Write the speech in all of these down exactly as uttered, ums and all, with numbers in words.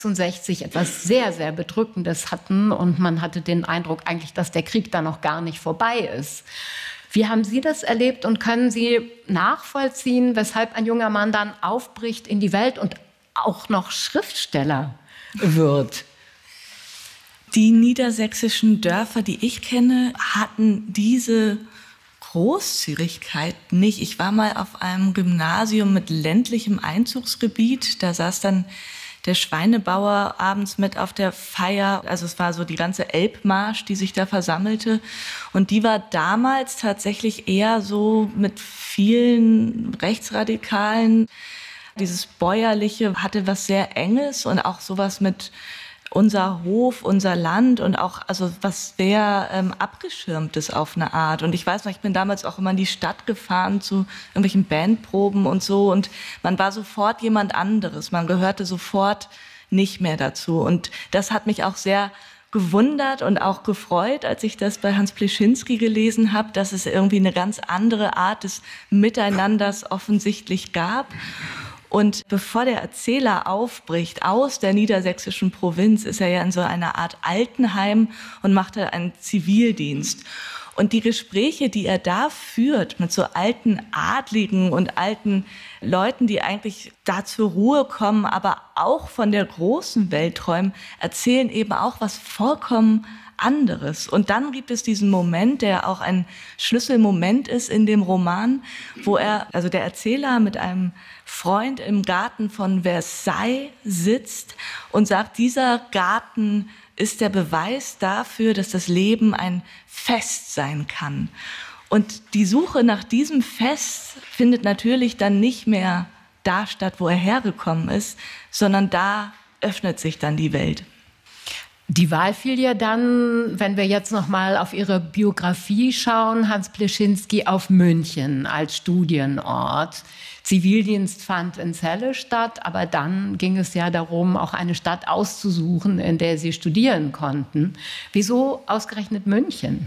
sechsundsechzig etwas sehr, sehr Bedrückendes hatten und man hatte den Eindruck eigentlich, dass der Krieg da noch gar nicht vorbei ist. Wie haben Sie das erlebt und können Sie nachvollziehen, weshalb ein junger Mann dann aufbricht in die Welt und auch noch Schriftsteller wird? Die niedersächsischen Dörfer, die ich kenne, hatten diese Großzügigkeit nicht. Ich war mal auf einem Gymnasium mit ländlichem Einzugsgebiet. Da saß dann der Schweinebauer abends mit auf der Feier. Also es war so die ganze Elbmarsch, die sich da versammelte. Und die war damals tatsächlich eher so mit vielen Rechtsradikalen. Dieses Bäuerliche hatte was sehr Enges und auch sowas mit unser Hof, unser Land und auch also was sehr ähm, Abgeschirmtes auf eine Art. Und ich weiß noch, ich bin damals auch immer in die Stadt gefahren zu irgendwelchen Bandproben und so und man war sofort jemand anderes. Man gehörte sofort nicht mehr dazu. Und das hat mich auch sehr gewundert und auch gefreut, als ich das bei Hans Pleschinski gelesen habe, dass es irgendwie eine ganz andere Art des Miteinanders offensichtlich gab. Und bevor der Erzähler aufbricht aus der niedersächsischen Provinz, ist er ja in so einer Art Altenheim und macht da einen Zivildienst. Und die Gespräche, die er da führt mit so alten Adligen und alten Leuten, die eigentlich da zur Ruhe kommen, aber auch von der großen Welt träumen, erzählen eben auch was vollkommen anderes. Und dann gibt es diesen Moment, der auch ein Schlüsselmoment ist in dem Roman, wo er, also der Erzähler mit einem Freund im Garten von Versailles sitzt und sagt, dieser Garten ist der Beweis dafür, dass das Leben ein Fest sein kann. Und die Suche nach diesem Fest findet natürlich dann nicht mehr da statt, wo er hergekommen ist, sondern da öffnet sich dann die Welt. Die Wahl fiel ja dann, wenn wir jetzt noch mal auf Ihre Biografie schauen, Hans Pleschinski, auf München als Studienort. Zivildienst fand in Celle statt, aber dann ging es ja darum, auch eine Stadt auszusuchen, in der Sie studieren konnten. Wieso ausgerechnet München?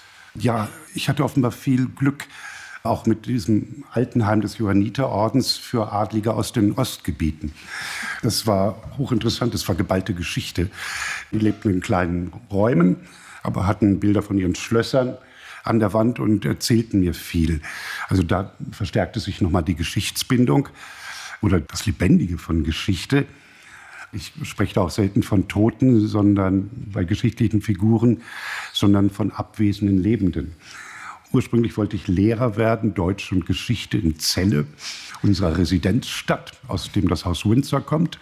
Ja, ich hatte offenbar viel Glück, auch mit diesem Altenheim des Johanniterordens für Adlige aus den Ostgebieten. Das war hochinteressant, das war geballte Geschichte. Die lebten in kleinen Räumen, aber hatten Bilder von ihren Schlössern an der Wand und erzählten mir viel. Also da verstärkte sich nochmal die Geschichtsbindung oder das Lebendige von Geschichte. Ich spreche da auch selten von Toten, sondern bei geschichtlichen Figuren, sondern von abwesenden Lebenden. Ursprünglich wollte ich Lehrer werden, Deutsch und Geschichte in Celle, unserer Residenzstadt, aus dem das Haus Windsor kommt.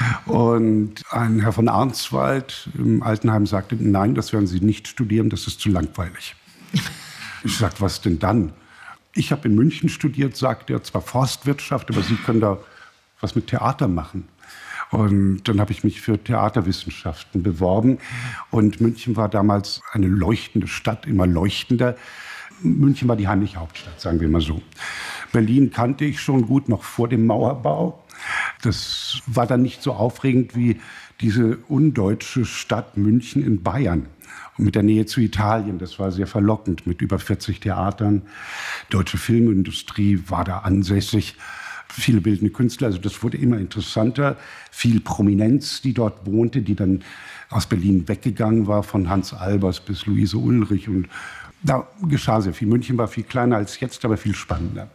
Und ein Herr von Arnswald im Altenheim sagte, nein, das werden Sie nicht studieren, das ist zu langweilig. Ich sagte, was denn dann? Ich habe in München studiert, sagte er, zwar Forstwirtschaft, aber Sie können da was mit Theater machen. Und dann habe ich mich für Theaterwissenschaften beworben. Und München war damals eine leuchtende Stadt, immer leuchtender. München war die heimliche Hauptstadt, sagen wir mal so. Berlin kannte ich schon gut, noch vor dem Mauerbau. Das war dann nicht so aufregend wie diese undeutsche Stadt München in Bayern. Und mit der Nähe zu Italien, das war sehr verlockend, mit über vierzig Theatern. Deutsche Filmindustrie war da ansässig. Viele bildende Künstler, also das wurde immer interessanter. Viel Prominenz, die dort wohnte, die dann aus Berlin weggegangen war, von Hans Albers bis Luise Ullrich. Und da geschah sehr viel. München war viel kleiner als jetzt, aber viel spannender.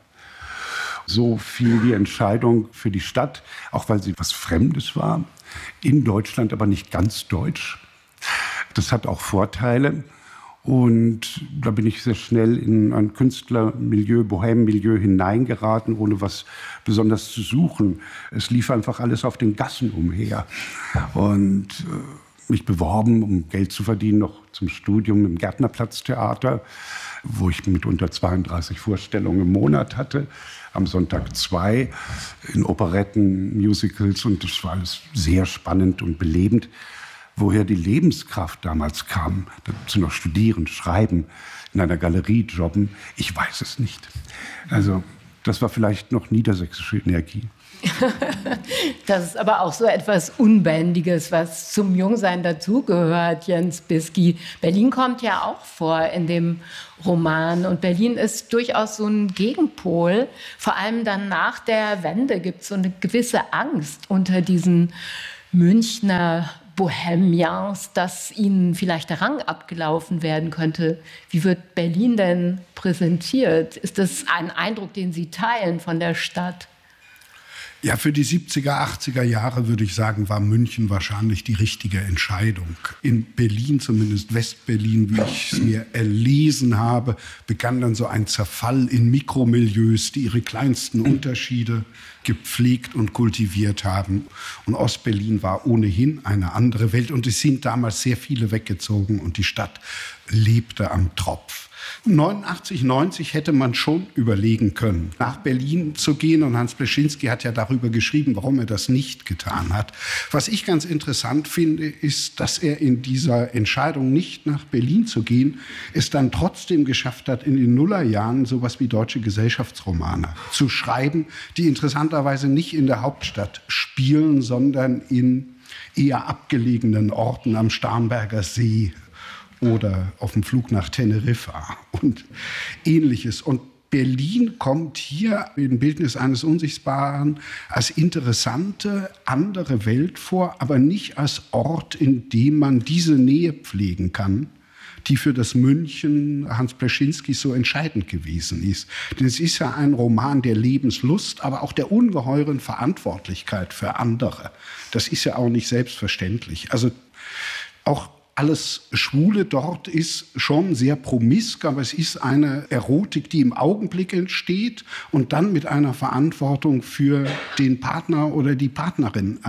So fiel die Entscheidung für die Stadt, auch weil sie was Fremdes war, in Deutschland, aber nicht ganz deutsch. Das hat auch Vorteile. Und da bin ich sehr schnell in ein Künstlermilieu, Bohème-Milieu hineingeraten, ohne was besonders zu suchen. Es lief einfach alles auf den Gassen umher. Und äh, mich beworben, um Geld zu verdienen, noch zum Studium im Gärtnerplatztheater, wo ich mitunter zweiunddreißig Vorstellungen im Monat hatte. Am Sonntag zwei in Operetten, Musicals. Und das war alles sehr spannend und belebend. Woher die Lebenskraft damals kam, dazu noch studieren, schreiben, in einer Galerie jobben, ich weiß es nicht. Also das war vielleicht noch niedersächsische Energie. Das ist aber auch so etwas Unbändiges, was zum Jungsein dazugehört, Jens Bisky. Berlin kommt ja auch vor in dem Roman. Und Berlin ist durchaus so ein Gegenpol. Vor allem dann nach der Wende gibt es so eine gewisse Angst unter diesen Münchner Bohemians, dass ihnen vielleicht der Rang abgelaufen werden könnte. Wie wird Berlin denn präsentiert? Ist das ein Eindruck, den Sie teilen von der Stadt? Ja, für die siebziger, achtziger Jahre, würde ich sagen, war München wahrscheinlich die richtige Entscheidung. In Berlin, zumindest Westberlin, wie ich es mir erlesen habe, begann dann so ein Zerfall in Mikromilieus, die ihre kleinsten Unterschiede gepflegt und kultiviert haben. Und Ostberlin war ohnehin eine andere Welt. Und es sind damals sehr viele weggezogen und die Stadt lebte am Tropf. neunundachtzig, neunzig hätte man schon überlegen können, nach Berlin zu gehen. Und Hans Pleschinski hat ja darüber geschrieben, warum er das nicht getan hat. Was ich ganz interessant finde, ist, dass er in dieser Entscheidung, nicht nach Berlin zu gehen, es dann trotzdem geschafft hat, in den Nullerjahren sowas wie deutsche Gesellschaftsromane zu schreiben, die interessanterweise nicht in der Hauptstadt spielen, sondern in eher abgelegenen Orten am Starnberger See oder auf dem Flug nach Teneriffa und Ähnliches. Und Berlin kommt hier im Bildnis eines Unsichtbaren als interessante, andere Welt vor, aber nicht als Ort, in dem man diese Nähe pflegen kann, die für das München Hans Pleschinskis so entscheidend gewesen ist. Denn es ist ja ein Roman der Lebenslust, aber auch der ungeheuren Verantwortlichkeit für andere. Das ist ja auch nicht selbstverständlich. Also auch alles Schwule dort ist schon sehr promisk, aber es ist eine Erotik, die im Augenblick entsteht und dann mit einer Verantwortung für den Partner oder die Partnerin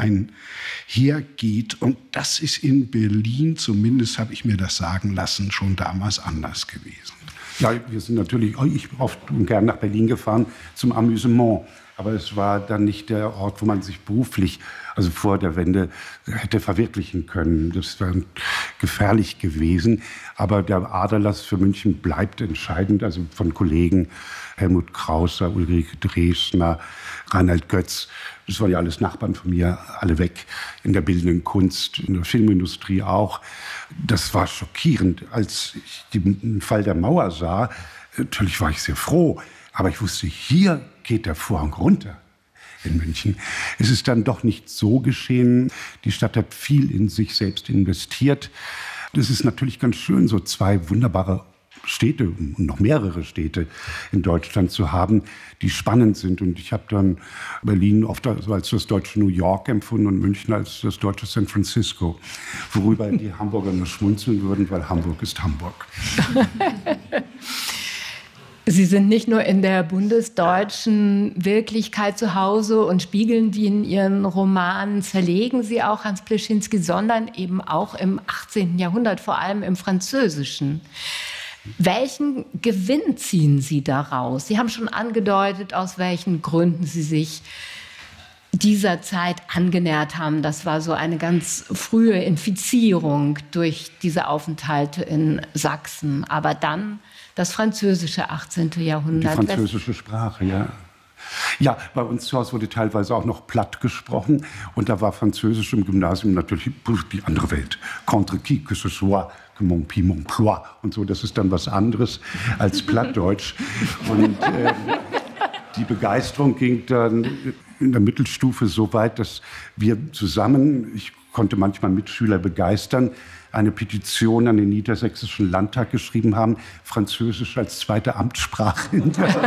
einhergeht. Und das ist in Berlin, zumindest habe ich mir das sagen lassen, schon damals anders gewesen. Ja, wir sind natürlich, ich bin oft und gern nach Berlin gefahren zum Amüsement. Aber es war dann nicht der Ort, wo man sich beruflich, also vor der Wende, hätte verwirklichen können. Das wäre gefährlich gewesen. Aber der Aderlass für München bleibt entscheidend. Also von Kollegen Helmut Krauser, Ulrike Dresner, Reinhard Götz. Das waren ja alles Nachbarn von mir, alle weg. In der bildenden Kunst, in der Filmindustrie auch. Das war schockierend. Als ich den Fall der Mauer sah, natürlich war ich sehr froh. Aber ich wusste, hier geht der Vorhang runter in München. Es ist dann doch nicht so geschehen. Die Stadt hat viel in sich selbst investiert. Das ist natürlich ganz schön, so zwei wunderbare Städte und noch mehrere Städte in Deutschland zu haben, die spannend sind. Und ich habe dann Berlin oft als das deutsche New York empfunden und München als das deutsche San Francisco, worüber die Hamburger nur schmunzeln würden, weil Hamburg ist Hamburg. Sie sind nicht nur in der bundesdeutschen Wirklichkeit zu Hause und spiegeln die in Ihren Romanen, zerlegen Sie auch Hans Pleschinski, sondern eben auch im achtzehnten Jahrhundert, vor allem im Französischen. Welchen Gewinn ziehen Sie daraus? Sie haben schon angedeutet, aus welchen Gründen Sie sich dieser Zeit angenähert haben. Das war so eine ganz frühe Infizierung durch diese Aufenthalte in Sachsen. Aber dann das französische achtzehnte Jahrhundert. Die französische Sprache, ja. Ja, bei uns zu Hause wurde teilweise auch noch platt gesprochen. Und da war Französisch im Gymnasium natürlich die andere Welt. Contre qui que ce soit, que mon pied, mon ploie. Und so, das ist dann was anderes als Plattdeutsch. Und äh, die Begeisterung ging dann in der Mittelstufe so weit, dass wir zusammen, ich konnte manchmal Mitschüler begeistern, eine Petition an den Niedersächsischen Landtag geschrieben haben, Französisch als zweite Amtssprache.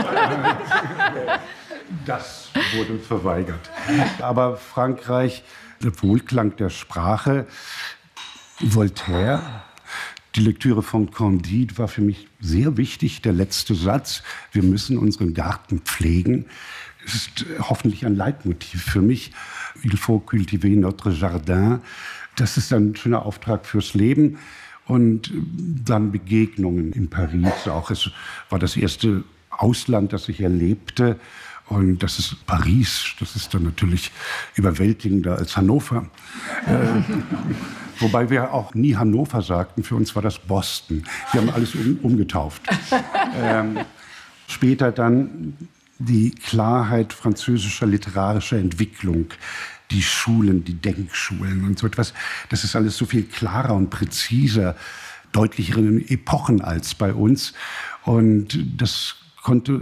Das wurde verweigert. Aber Frankreich, der Wohlklang der Sprache, Voltaire, die Lektüre von Candide war für mich sehr wichtig. Der letzte Satz, wir müssen unseren Garten pflegen, ist hoffentlich ein Leitmotiv für mich. Il faut cultiver notre jardin. Das ist ein schöner Auftrag fürs Leben. Und dann Begegnungen in Paris auch. Es war das erste Ausland, das ich erlebte. Und das ist Paris. Das ist dann natürlich überwältigender als Hannover. äh, wobei wir auch nie Hannover sagten. Für uns war das Boston. Wir haben alles um, umgetauft. ähm, später dann die Klarheit französischer literarischer Entwicklung. Die Schulen, die Denkschulen und so etwas. Das ist alles so viel klarer und präziser, deutlicheren Epochen als bei uns. Und das konnte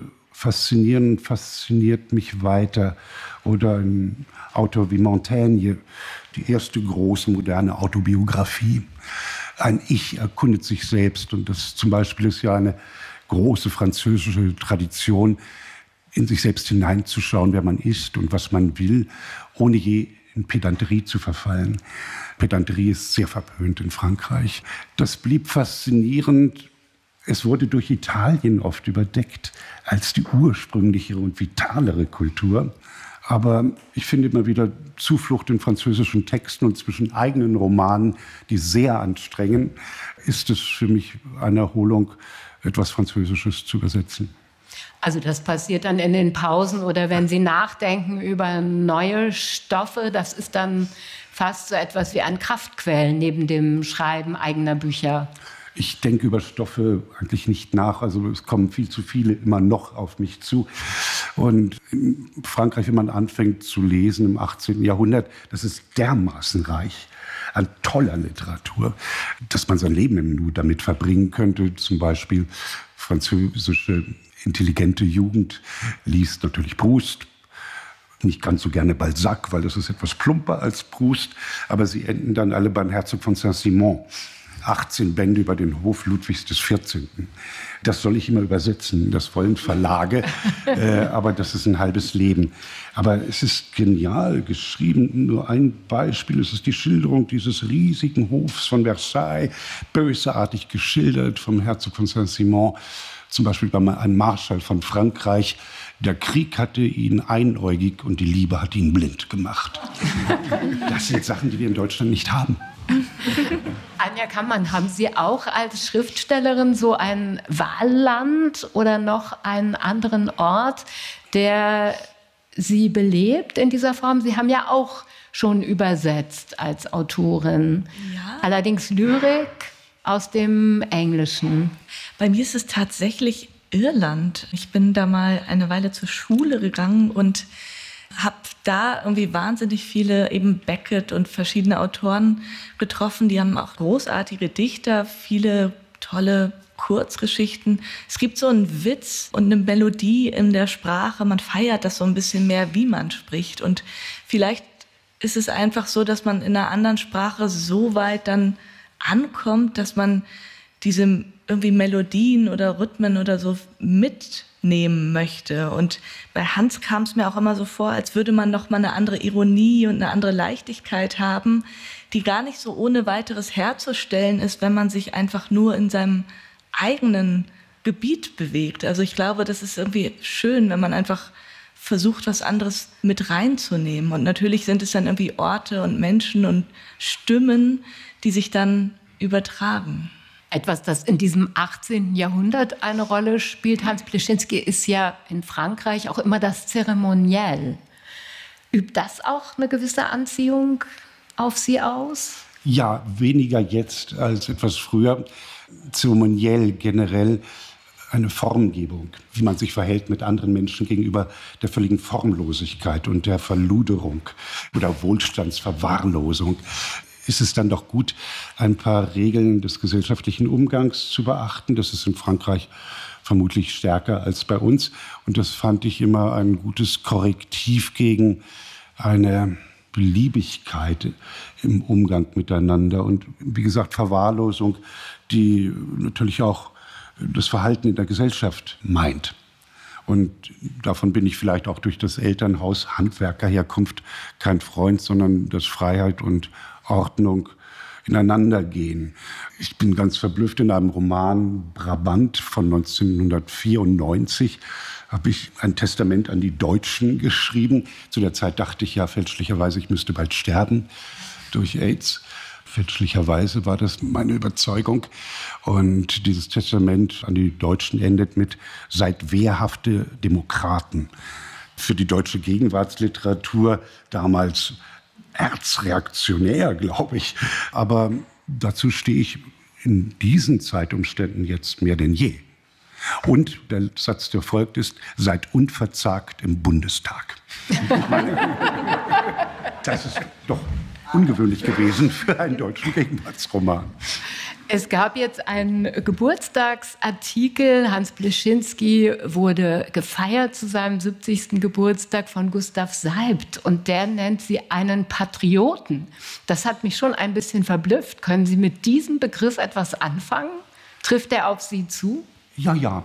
faszinieren, fasziniert mich weiter. Oder ein Autor wie Montaigne, die erste große moderne Autobiografie. Ein Ich erkundet sich selbst. Und das zum Beispiel ist ja eine große französische Tradition, in sich selbst hineinzuschauen, wer man ist und was man will, ohne je in Pedanterie zu verfallen. Pedanterie ist sehr verpönt in Frankreich. Das blieb faszinierend. Es wurde durch Italien oft überdeckt als die ursprünglichere und vitalere Kultur. Aber ich finde immer wieder Zuflucht in französischen Texten und zwischen eigenen Romanen, die sehr anstrengen, ist es für mich eine Erholung, etwas Französisches zu übersetzen. Also das passiert dann in den Pausen oder wenn Sie nachdenken über neue Stoffe, das ist dann fast so etwas wie ein Kraftquell neben dem Schreiben eigener Bücher. Ich denke über Stoffe eigentlich nicht nach. Also es kommen viel zu viele immer noch auf mich zu. Und in Frankreich, wenn man anfängt zu lesen im achtzehnten Jahrhundert, das ist dermaßen reich an toller Literatur, dass man sein Leben nur damit verbringen könnte. Zum Beispiel französische intelligente Jugend liest natürlich Proust. Nicht ganz so gerne Balzac, weil das ist etwas plumper als Proust. Aber sie enden dann alle beim Herzog von Saint-Simon. achtzehn Bände über den Hof Ludwigs des vierzehnten. Das soll ich immer übersetzen. Das wollen Verlage. äh, aber das ist ein halbes Leben. Aber es ist genial geschrieben. Nur ein Beispiel. Es ist die Schilderung dieses riesigen Hofs von Versailles. Bösartig geschildert vom Herzog von Saint-Simon. Zum Beispiel bei einem Marschall von Frankreich. Der Krieg hatte ihn einäugig und die Liebe hat ihn blind gemacht. Das sind Sachen, die wir in Deutschland nicht haben. Anja Kammann, haben Sie auch als Schriftstellerin so ein Wahlland oder noch einen anderen Ort, der Sie belebt in dieser Form? Sie haben ja auch schon übersetzt als Autorin. Ja. Allerdings Lyrik aus dem Englischen. Bei mir ist es tatsächlich Irland. Ich bin da mal eine Weile zur Schule gegangen und habe da irgendwie wahnsinnig viele, eben Beckett und verschiedene Autoren getroffen. Die haben auch großartige Dichter, viele tolle Kurzgeschichten. Es gibt so einen Witz und eine Melodie in der Sprache. Man feiert das so ein bisschen mehr, wie man spricht. Und vielleicht ist es einfach so, dass man in einer anderen Sprache so weit dann ankommt, dass man diese irgendwie Melodien oder Rhythmen oder so mitnehmen möchte. Und bei Hans kam es mir auch immer so vor, als würde man noch mal eine andere Ironie und eine andere Leichtigkeit haben, die gar nicht so ohne weiteres herzustellen ist, wenn man sich einfach nur in seinem eigenen Gebiet bewegt. Also ich glaube, das ist irgendwie schön, wenn man einfach versucht, was anderes mit reinzunehmen. Und natürlich sind es dann irgendwie Orte und Menschen und Stimmen, die sich dann übertragen. Etwas, das in diesem achtzehnten Jahrhundert eine Rolle spielt, Hans Pleschinski, ist ja in Frankreich auch immer das Zeremoniell. Übt das auch eine gewisse Anziehung auf Sie aus? Ja, weniger jetzt als etwas früher. Zeremoniell generell eine Formgebung, wie man sich verhält mit anderen Menschen gegenüber der völligen Formlosigkeit und der Verluderung oder Wohlstandsverwahrlosung. Ist es dann doch gut, ein paar Regeln des gesellschaftlichen Umgangs zu beachten. Das ist in Frankreich vermutlich stärker als bei uns. Und das fand ich immer ein gutes Korrektiv gegen eine Beliebigkeit im Umgang miteinander. Und wie gesagt, Verwahrlosung, die natürlich auch das Verhalten in der Gesellschaft meint. Und davon bin ich vielleicht auch durch das Elternhaus Handwerkerherkunft kein Freund, sondern dass Freiheit und Ordnung ineinander gehen. Ich bin ganz verblüfft, in einem Roman Brabant von neunzehnhundertvierundneunzig habe ich ein Testament an die Deutschen geschrieben. Zu der Zeit dachte ich ja fälschlicherweise, ich müsste bald sterben durch AIDS. Fälschlicherweise war das meine Überzeugung. Und dieses Testament an die Deutschen endet mit: Seid wehrhafte Demokraten. Für die deutsche Gegenwartsliteratur damals erzreaktionär, glaube ich. Aber dazu stehe ich in diesen Zeitumständen jetzt mehr denn je. Und der Satz, der folgt, ist: Seid unverzagt im Bundestag. Das ist doch ungewöhnlich gewesen für einen deutschen Gegenwartsroman. Es gab jetzt einen Geburtstagsartikel. Hans Pleschinski wurde gefeiert zu seinem siebzigsten Geburtstag von Gustav Seibt. Und der nennt sie einen Patrioten. Das hat mich schon ein bisschen verblüfft. Können Sie mit diesem Begriff etwas anfangen? Trifft er auf Sie zu? Ja, ja,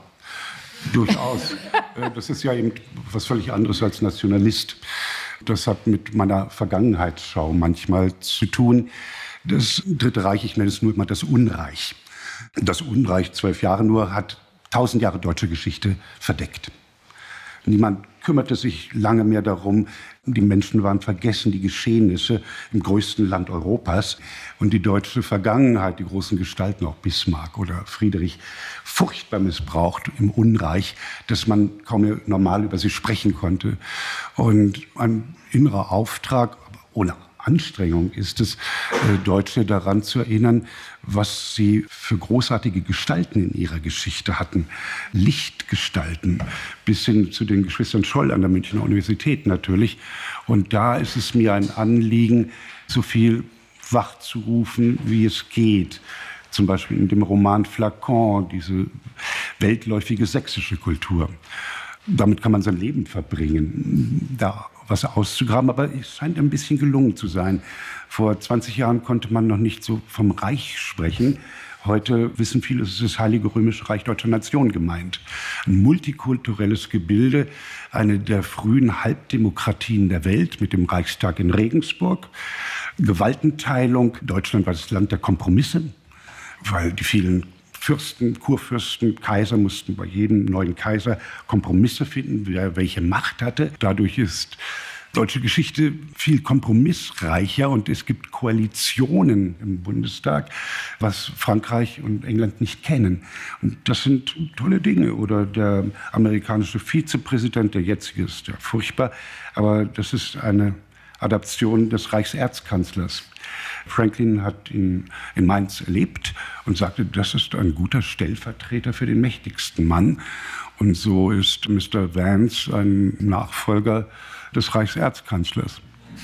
durchaus. Das ist ja eben was völlig anderes als Nationalist. Das hat mit meiner Vergangenheitsschau manchmal zu tun. Das Dritte Reich, ich nenne es nur immer das Unreich. Das Unreich, zwölf Jahre nur, hat tausend Jahre deutsche Geschichte verdeckt. Niemand kümmerte sich lange mehr darum. Die Menschen waren vergessen, die Geschehnisse im größten Land Europas. Und die deutsche Vergangenheit, die großen Gestalten, auch Bismarck oder Friedrich, furchtbar missbraucht im Unreich, dass man kaum mehr normal über sie sprechen konnte. Und ein innerer Auftrag, ohne Anstrengung ist es, Deutsche daran zu erinnern, was sie für großartige Gestalten in ihrer Geschichte hatten. Lichtgestalten, bis hin zu den Geschwistern Scholl an der Münchner Universität natürlich. Und da ist es mir ein Anliegen, so viel wachzurufen, wie es geht. Zum Beispiel in dem Roman Flacon, diese weltläufige sächsische Kultur. Damit kann man sein Leben verbringen, da was auszugraben, aber es scheint ein bisschen gelungen zu sein. Vor zwanzig Jahren konnte man noch nicht so vom Reich sprechen. Heute wissen viele, es ist das Heilige Römische Reich Deutscher Nation gemeint. Ein multikulturelles Gebilde, eine der frühen Halbdemokratien der Welt mit dem Reichstag in Regensburg. Gewaltenteilung, Deutschland war das Land der Kompromisse, weil die vielen Fürsten, Kurfürsten, Kaiser mussten bei jedem neuen Kaiser Kompromisse finden, wer welche Macht hatte. Dadurch ist deutsche Geschichte viel kompromissreicher und es gibt Koalitionen im Bundestag, was Frankreich und England nicht kennen. Und das sind tolle Dinge. Oder der amerikanische Vizepräsident, der jetzige ist ja furchtbar, aber das ist eine Adaption des Reichserzkanzlers. Franklin hat ihn in Mainz erlebt und sagte, das ist ein guter Stellvertreter für den mächtigsten Mann. Und so ist Mister Vance ein Nachfolger des Reichserzkanzlers.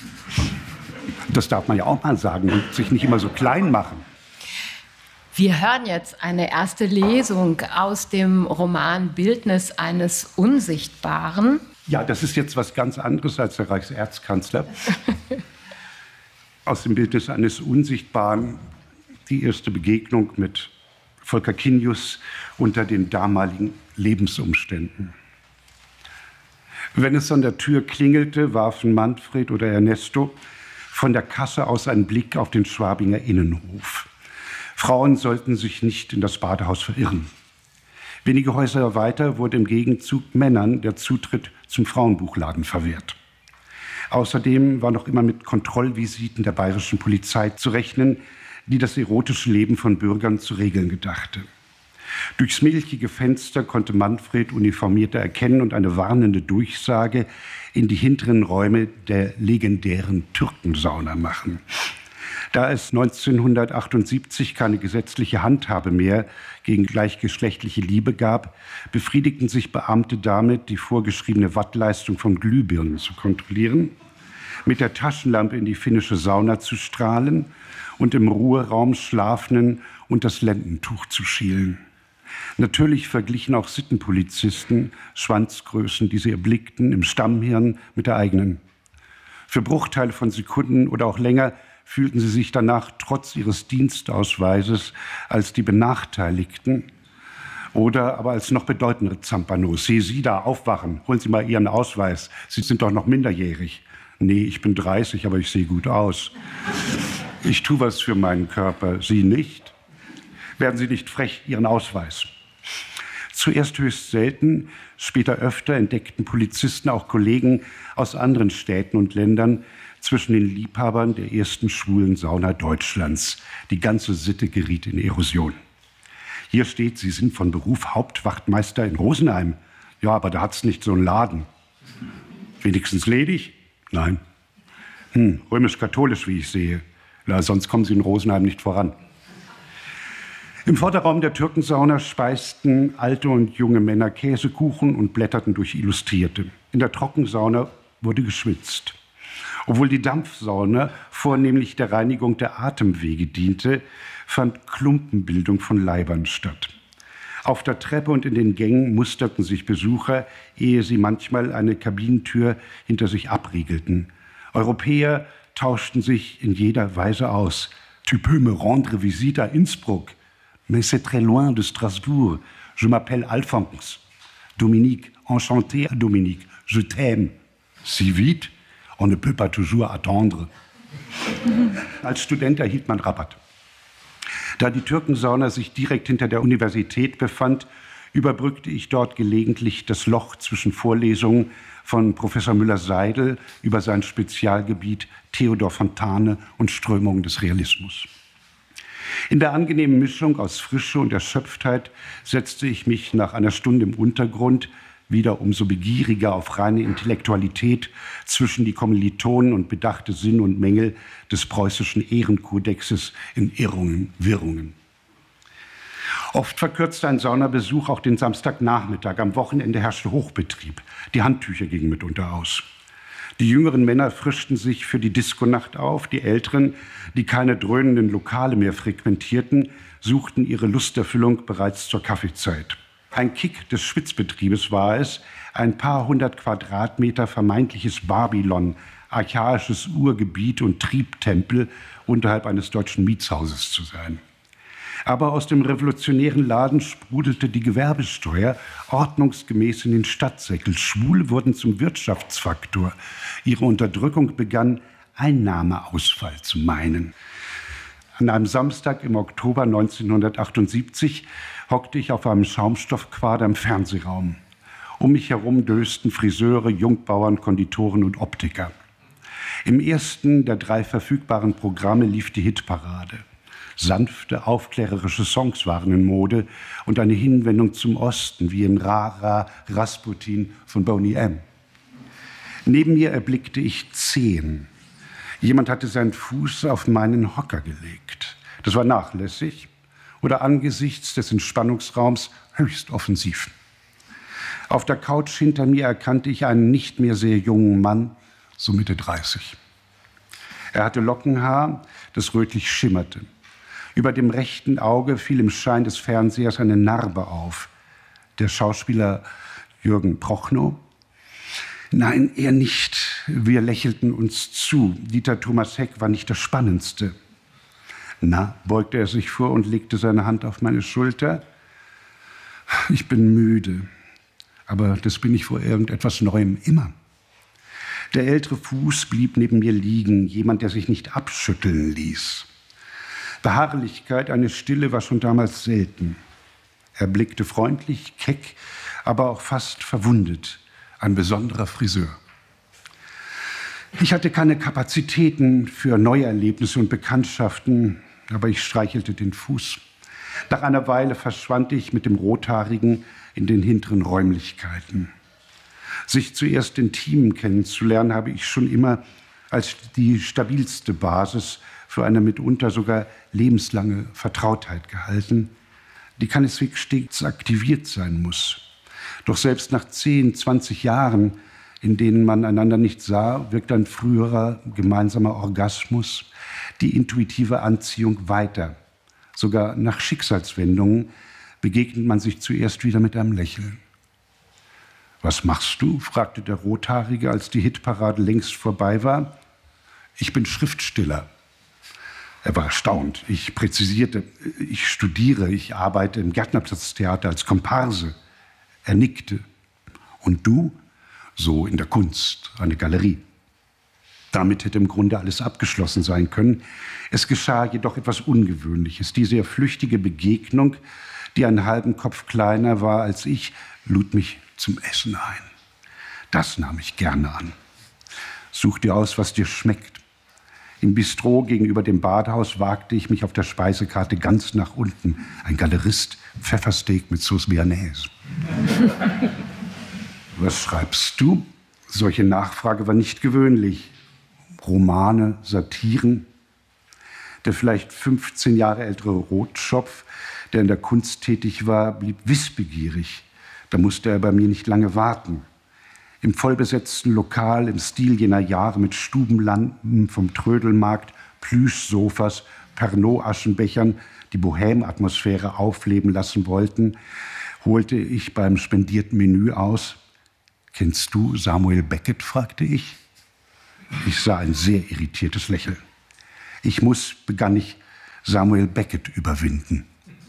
Das darf man ja auch mal sagen und sich nicht immer so klein machen. Wir hören jetzt eine erste Lesung aus dem Roman Bildnis eines Unsichtbaren. Ja, das ist jetzt was ganz anderes als der Reichserzkanzler. Aus dem Bildnis eines Unsichtbaren, die erste Begegnung mit Volker Kinius unter den damaligen Lebensumständen. Wenn es an der Tür klingelte, warfen Manfred oder Ernesto von der Kasse aus einen Blick auf den Schwabinger Innenhof. Frauen sollten sich nicht in das Badehaus verirren. Wenige Häuser weiter wurde im Gegenzug Männern der Zutritt zum Frauenbuchladen verwehrt. Außerdem war noch immer mit Kontrollvisiten der bayerischen Polizei zu rechnen, die das erotische Leben von Bürgern zu regeln gedachte. Durchs milchige Fenster konnte Manfred Uniformierte erkennen und eine warnende Durchsage in die hinteren Räume der legendären Türkensauna machen. Da es neunzehnhundertachtundsiebzig keine gesetzliche Handhabe mehr gegen gleichgeschlechtliche Liebe gab, befriedigten sich Beamte damit, die vorgeschriebene Wattleistung von Glühbirnen zu kontrollieren, mit der Taschenlampe in die finnische Sauna zu strahlen und im Ruheraum Schlafenden und das Lendentuch zu schielen. Natürlich verglichen auch Sittenpolizisten Schwanzgrößen, die sie erblickten, im Stammhirn mit der eigenen. Für Bruchteile von Sekunden oder auch länger fühlten sie sich danach trotz ihres Dienstausweises als die Benachteiligten oder aber als noch bedeutendere Zampanos. Sie, Sie da, aufwachen, holen Sie mal Ihren Ausweis. Sie sind doch noch minderjährig. Nee, ich bin dreißig, aber ich sehe gut aus. Ich tue was für meinen Körper, Sie nicht. Werden Sie nicht frech, Ihren Ausweis. Zuerst höchst selten, später öfter entdeckten Polizisten auch Kollegen aus anderen Städten und Ländern zwischen den Liebhabern der ersten schwulen Sauna Deutschlands. Die ganze Sitte geriet in Erosion. Hier steht, Sie sind von Beruf Hauptwachtmeister in Rosenheim. Ja, aber da hat's nicht so einen Laden. Wenigstens ledig? Nein. Hm, römisch-katholisch, wie ich sehe. Na, sonst kommen Sie in Rosenheim nicht voran. Im Vorderraum der Türkensauna speisten alte und junge Männer Käsekuchen und blätterten durch Illustrierte. In der Trockensauna wurde geschwitzt. Obwohl die Dampfsauna vornehmlich der Reinigung der Atemwege diente, fand Klumpenbildung von Leibern statt. Auf der Treppe und in den Gängen musterten sich Besucher, ehe sie manchmal eine Kabinentür hinter sich abriegelten. Europäer tauschten sich in jeder Weise aus. Tu peux me rendre visite à Innsbruck, mais c'est très loin de Strasbourg. Je m'appelle Alphonse. Dominique, enchanté Dominique, je t'aime. Si vite, on ne peut pas toujours attendre. Als Student erhielt man Rabatt. Da die Türkensauna sich direkt hinter der Universität befand, überbrückte ich dort gelegentlich das Loch zwischen Vorlesungen von Professor Müller-Seidel über sein Spezialgebiet Theodor Fontane und Strömungen des Realismus. In der angenehmen Mischung aus Frische und Erschöpftheit setzte ich mich nach einer Stunde im Untergrund wieder umso begieriger auf reine Intellektualität zwischen die Kommilitonen und bedachte Sinn und Mängel des preußischen Ehrenkodexes in Irrungen, Wirrungen. Oft verkürzte ein Saunabesuch auch den Samstagnachmittag. Am Wochenende herrschte Hochbetrieb. Die Handtücher gingen mitunter aus. Die jüngeren Männer frischten sich für die Diskonacht auf. Die Älteren, die keine dröhnenden Lokale mehr frequentierten, suchten ihre Lusterfüllung bereits zur Kaffeezeit. Ein Kick des Schwitzbetriebes war es, ein paar hundert Quadratmeter vermeintliches Babylon, archaisches Urgebiet und Triebtempel unterhalb eines deutschen Mietshauses zu sein. Aber aus dem revolutionären Laden sprudelte die Gewerbesteuer ordnungsgemäß in den Stadtsäckel. Schwule wurden zum Wirtschaftsfaktor. Ihre Unterdrückung begann, Einnahmeausfall zu meinen. An einem Samstag im Oktober neunzehnhundertachtundsiebzig hockte ich auf einem Schaumstoffquader im Fernsehraum. Um mich herum dösten Friseure, Jungbauern, Konditoren und Optiker. Im ersten der drei verfügbaren Programme lief die Hitparade. Sanfte, aufklärerische Songs waren in Mode und eine Hinwendung zum Osten, wie in Rara Rasputin von Boney M. Neben mir erblickte ich Zehen. Jemand hatte seinen Fuß auf meinen Hocker gelegt. Das war nachlässig oder angesichts des Entspannungsraums höchst offensiv. Auf der Couch hinter mir erkannte ich einen nicht mehr sehr jungen Mann, so Mitte dreißig. Er hatte Lockenhaar, das rötlich schimmerte. Über dem rechten Auge fiel im Schein des Fernsehers eine Narbe auf. Der Schauspieler Jürgen Prochnow? Nein, er nicht. Wir lächelten uns zu. Dieter Thomas Heck war nicht das Spannendste. Na, beugte er sich vor und legte seine Hand auf meine Schulter. Ich bin müde, aber das bin ich vor irgendetwas Neuem immer. Der ältere Fuß blieb neben mir liegen, jemand, der sich nicht abschütteln ließ. Beharrlichkeit, eine Stille war schon damals selten. Er blickte freundlich, keck, aber auch fast verwundet. Ein besonderer Friseur. Ich hatte keine Kapazitäten für Neuerlebnisse und Bekanntschaften, aber ich streichelte den Fuß. Nach einer Weile verschwand ich mit dem Rothaarigen in den hinteren Räumlichkeiten. Sich zuerst intim kennenzulernen, habe ich schon immer als die stabilste Basis für eine mitunter sogar lebenslange Vertrautheit gehalten, die keineswegs stets aktiviert sein muss. Doch selbst nach zehn, zwanzig Jahren, in denen man einander nicht sah, wirkt ein früherer gemeinsamer Orgasmus, die intuitive Anziehung weiter. Sogar nach Schicksalswendungen begegnet man sich zuerst wieder mit einem Lächeln. »Was machst du?« fragte der Rothaarige, als die Hitparade längst vorbei war. »Ich bin Schriftsteller.« Er war erstaunt. Ich präzisierte, ich studiere, ich arbeite im Gärtnerplatztheater als Komparse. Er nickte. Und du? So in der Kunst, eine Galerie. Damit hätte im Grunde alles abgeschlossen sein können. Es geschah jedoch etwas Ungewöhnliches. Die sehr flüchtige Begegnung, die einen halben Kopf kleiner war als ich, lud mich zum Essen ein. Das nahm ich gerne an. Such dir aus, was dir schmeckt. Im Bistro gegenüber dem Badhaus wagte ich mich auf der Speisekarte ganz nach unten. Ein Galerist, Pfeffersteak mit Sauce Béarnaise. Was schreibst du? Solche Nachfrage war nicht gewöhnlich. Romane, Satiren. Der vielleicht fünfzehn Jahre ältere Rotschopf, der in der Kunst tätig war, blieb wissbegierig. Da musste er bei mir nicht lange warten. Im vollbesetzten Lokal im Stil jener Jahre mit Stubenlampen vom Trödelmarkt, Plüschsofas, Pernod-Aschenbechern, die Bohème-Atmosphäre aufleben lassen wollten, holte ich beim spendierten Menü aus. »Kennst du Samuel Beckett?« fragte ich. Ich sah ein sehr irritiertes Lächeln. Ich muss, begann ich, Samuel Beckett überwinden.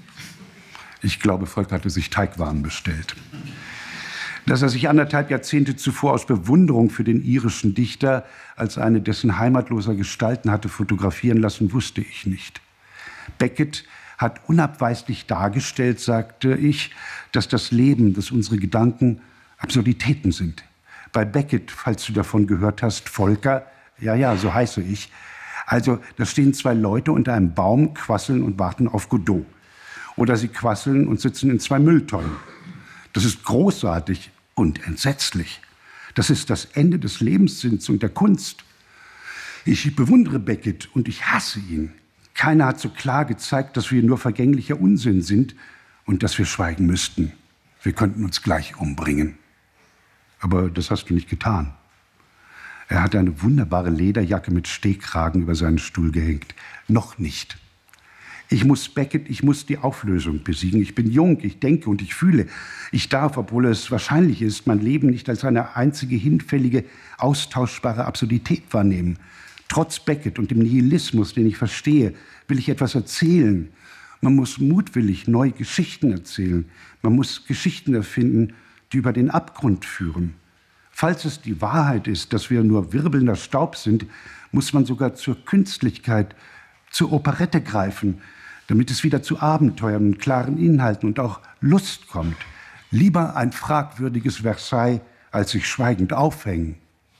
Ich glaube, Volker hatte sich Teigwaren bestellt. Dass er sich anderthalb Jahrzehnte zuvor aus Bewunderung für den irischen Dichter als eine dessen heimatloser Gestalten hatte fotografieren lassen, wusste ich nicht. Beckett hat unabweislich dargestellt, sagte ich, dass das Leben, dass unsere Gedanken Absurditäten sind. Bei Beckett, falls du davon gehört hast, Volker, ja, ja, so heiße ich. Also, da stehen zwei Leute unter einem Baum, quasseln und warten auf Godot. Oder sie quasseln und sitzen in zwei Mülltonnen. Das ist großartig und entsetzlich. Das ist das Ende des Lebenssinns und der Kunst. Ich bewundere Beckett und ich hasse ihn. Keiner hat so klar gezeigt, dass wir nur vergänglicher Unsinn sind und dass wir schweigen müssten. Wir könnten uns gleich umbringen. Aber das hast du nicht getan. Er hat eine wunderbare Lederjacke mit Stehkragen über seinen Stuhl gehängt. Noch nicht. Ich muss Beckett, ich muss die Auflösung besiegen. Ich bin jung, ich denke und ich fühle. Ich darf, obwohl es wahrscheinlich ist, mein Leben nicht als eine einzige hinfällige, austauschbare Absurdität wahrnehmen. Trotz Beckett und dem Nihilismus, den ich verstehe, will ich etwas erzählen. Man muss mutwillig neue Geschichten erzählen. Man muss Geschichten erfinden, die über den Abgrund führen. Falls es die Wahrheit ist, dass wir nur wirbelnder Staub sind, muss man sogar zur Künstlichkeit, zur Operette greifen, damit es wieder zu Abenteuern und klaren Inhalten und auch Lust kommt. Lieber ein fragwürdiges Versailles, als sich schweigend aufhängen.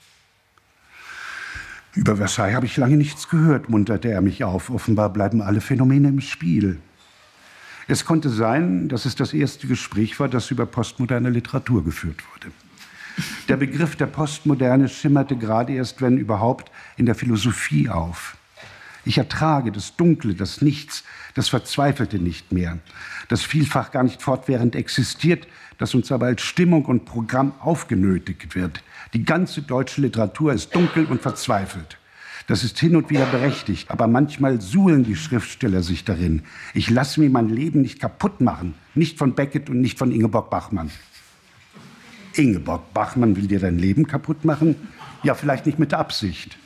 Über Versailles habe ich lange nichts gehört, munterte er mich auf. Offenbar bleiben alle Phänomene im Spiel. Es konnte sein, dass es das erste Gespräch war, das über postmoderne Literatur geführt wurde. Der Begriff der Postmoderne schimmerte gerade erst, wenn überhaupt, in der Philosophie auf. Ich ertrage das Dunkle, das Nichts, das Verzweifelte nicht mehr, das vielfach gar nicht fortwährend existiert, das uns aber als Stimmung und Programm aufgenötigt wird. Die ganze deutsche Literatur ist dunkel und verzweifelt. Das ist hin und wieder berechtigt, aber manchmal suhlen die Schriftsteller sich darin. Ich lasse mir mein Leben nicht kaputt machen, nicht von Beckett und nicht von Ingeborg Bachmann. Ingeborg Bachmann will dir dein Leben kaputt machen? Ja, vielleicht nicht mit Absicht.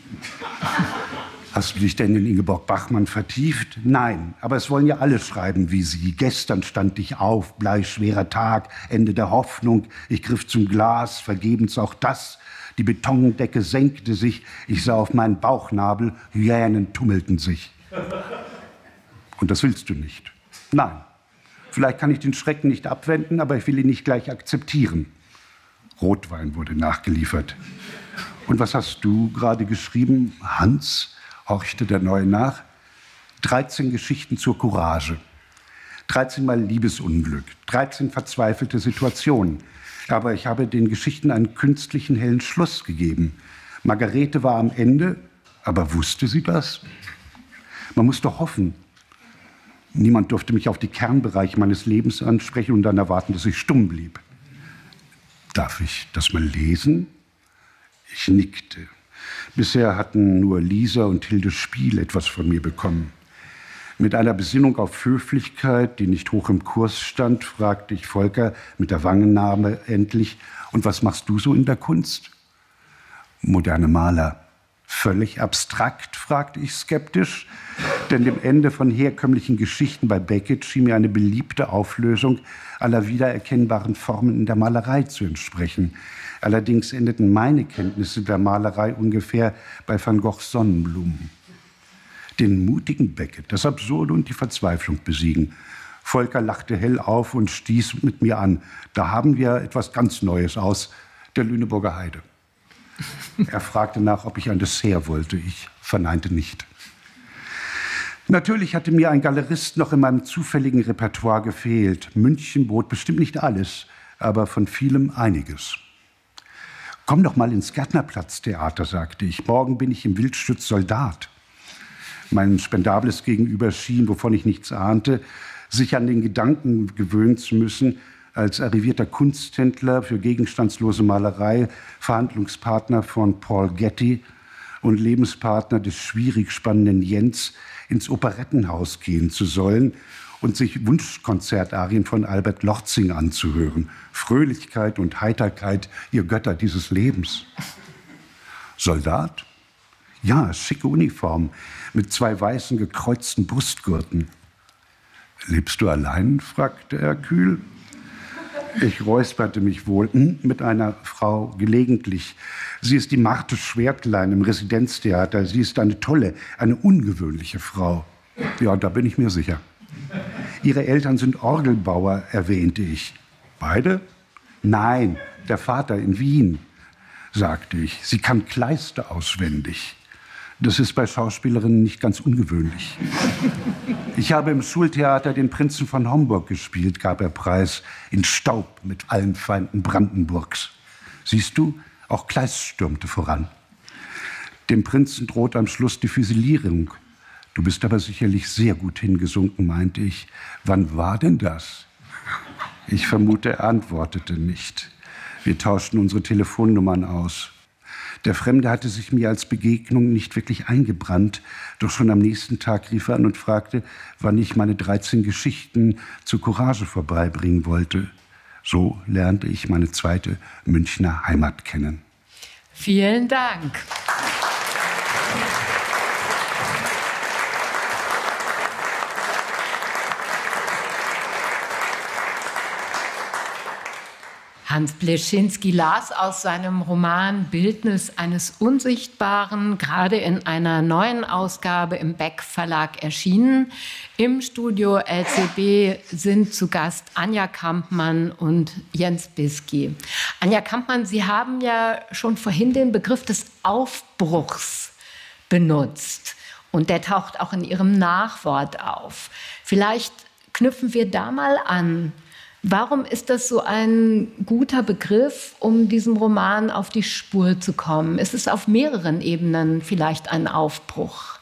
Hast du dich denn in Ingeborg Bachmann vertieft? Nein, aber es wollen ja alle schreiben wie sie. Gestern stand ich auf, bleischwerer Tag, Ende der Hoffnung. Ich griff zum Glas, vergebens auch das. Die Betondecke senkte sich, ich sah auf meinen Bauchnabel, Hyänen tummelten sich. Und das willst du nicht. Nein, vielleicht kann ich den Schrecken nicht abwenden, aber ich will ihn nicht gleich akzeptieren. Rotwein wurde nachgeliefert. Und was hast du gerade geschrieben? Hans, horchte der Neue nach. dreizehn Geschichten zur Courage. dreizehn Mal Liebesunglück. dreizehn verzweifelte Situationen. Aber ich habe den Geschichten einen künstlichen hellen Schluss gegeben. Margarete war am Ende, aber wusste sie das? Man muss doch hoffen. Niemand durfte mich auf die Kernbereiche meines Lebens ansprechen und dann erwarten, dass ich stumm blieb. Darf ich das mal lesen? Ich nickte. Bisher hatten nur Lisa und Hilde Spiel etwas von mir bekommen. Mit einer Besinnung auf Höflichkeit, die nicht hoch im Kurs stand, fragte ich Volker mit der Wangennarbe endlich, und was machst du so in der Kunst? Moderne Maler. Völlig abstrakt, fragte ich skeptisch, denn dem Ende von herkömmlichen Geschichten bei Beckett schien mir eine beliebte Auflösung aller wiedererkennbaren Formen in der Malerei zu entsprechen. Allerdings endeten meine Kenntnisse der Malerei ungefähr bei Van Goghs Sonnenblumen. Den mutigen Beckett, das Absurde und die Verzweiflung besiegen. Volker lachte hell auf und stieß mit mir an. Da haben wir etwas ganz Neues aus der Lüneburger Heide. Er fragte nach, ob ich ein Dessert wollte. Ich verneinte nicht. Natürlich hatte mir ein Galerist noch in meinem zufälligen Repertoire gefehlt. München bot bestimmt nicht alles, aber von vielem einiges. Komm doch mal ins Gärtnerplatztheater, sagte ich. Morgen bin ich im Wildschütz Soldat. Mein spendables Gegenüber schien, wovon ich nichts ahnte, sich an den Gedanken gewöhnen zu müssen, als arrivierter Kunsthändler für gegenstandslose Malerei, Verhandlungspartner von Paul Getty und Lebenspartner des schwierig spannenden Jens ins Operettenhaus gehen zu sollen und sich Wunschkonzertarien von Albert Lortzing anzuhören. Fröhlichkeit und Heiterkeit, ihr Götter dieses Lebens. Soldat? Ja, schicke Uniform mit zwei weißen gekreuzten Brustgurten. Lebst du allein? Fragte er kühl. Ich räusperte mich wohl. Hm, mit einer Frau gelegentlich. Sie ist die Marthe Schwertlein im Residenztheater. Sie ist eine tolle, eine ungewöhnliche Frau. Ja, da bin ich mir sicher. Ihre Eltern sind Orgelbauer, erwähnte ich. Beide? Nein, der Vater in Wien, sagte ich. Sie kann Kleister auswendig. Das ist bei Schauspielerinnen nicht ganz ungewöhnlich. Ich habe im Schultheater den Prinzen von Homburg gespielt, gab er preis, in Staub mit allen Feinden Brandenburgs. Siehst du, auch Kleist stürmte voran. Dem Prinzen droht am Schluss die Füsilierung. Du bist aber sicherlich sehr gut hingesunken, meinte ich. Wann war denn das? Ich vermute, er antwortete nicht. Wir tauschten unsere Telefonnummern aus. Der Fremde hatte sich mir als Begegnung nicht wirklich eingebrannt, doch schon am nächsten Tag rief er an und fragte, wann ich meine dreizehn Geschichten zur Courage vorbeibringen wollte. So lernte ich meine zweite Münchner Heimat kennen. Vielen Dank. Hans Pleschinski las aus seinem Roman Bildnis eines Unsichtbaren, gerade in einer neuen Ausgabe im Beck Verlag erschienen. Im Studio L C B sind zu Gast Anja Kampmann und Jens Bisky. Anja Kampmann, Sie haben ja schon vorhin den Begriff des Aufbruchs benutzt. Und der taucht auch in Ihrem Nachwort auf. Vielleicht knüpfen wir da mal an. Warum ist das so ein guter Begriff, um diesem Roman auf die Spur zu kommen? Ist es auf mehreren Ebenen vielleicht ein Aufbruch?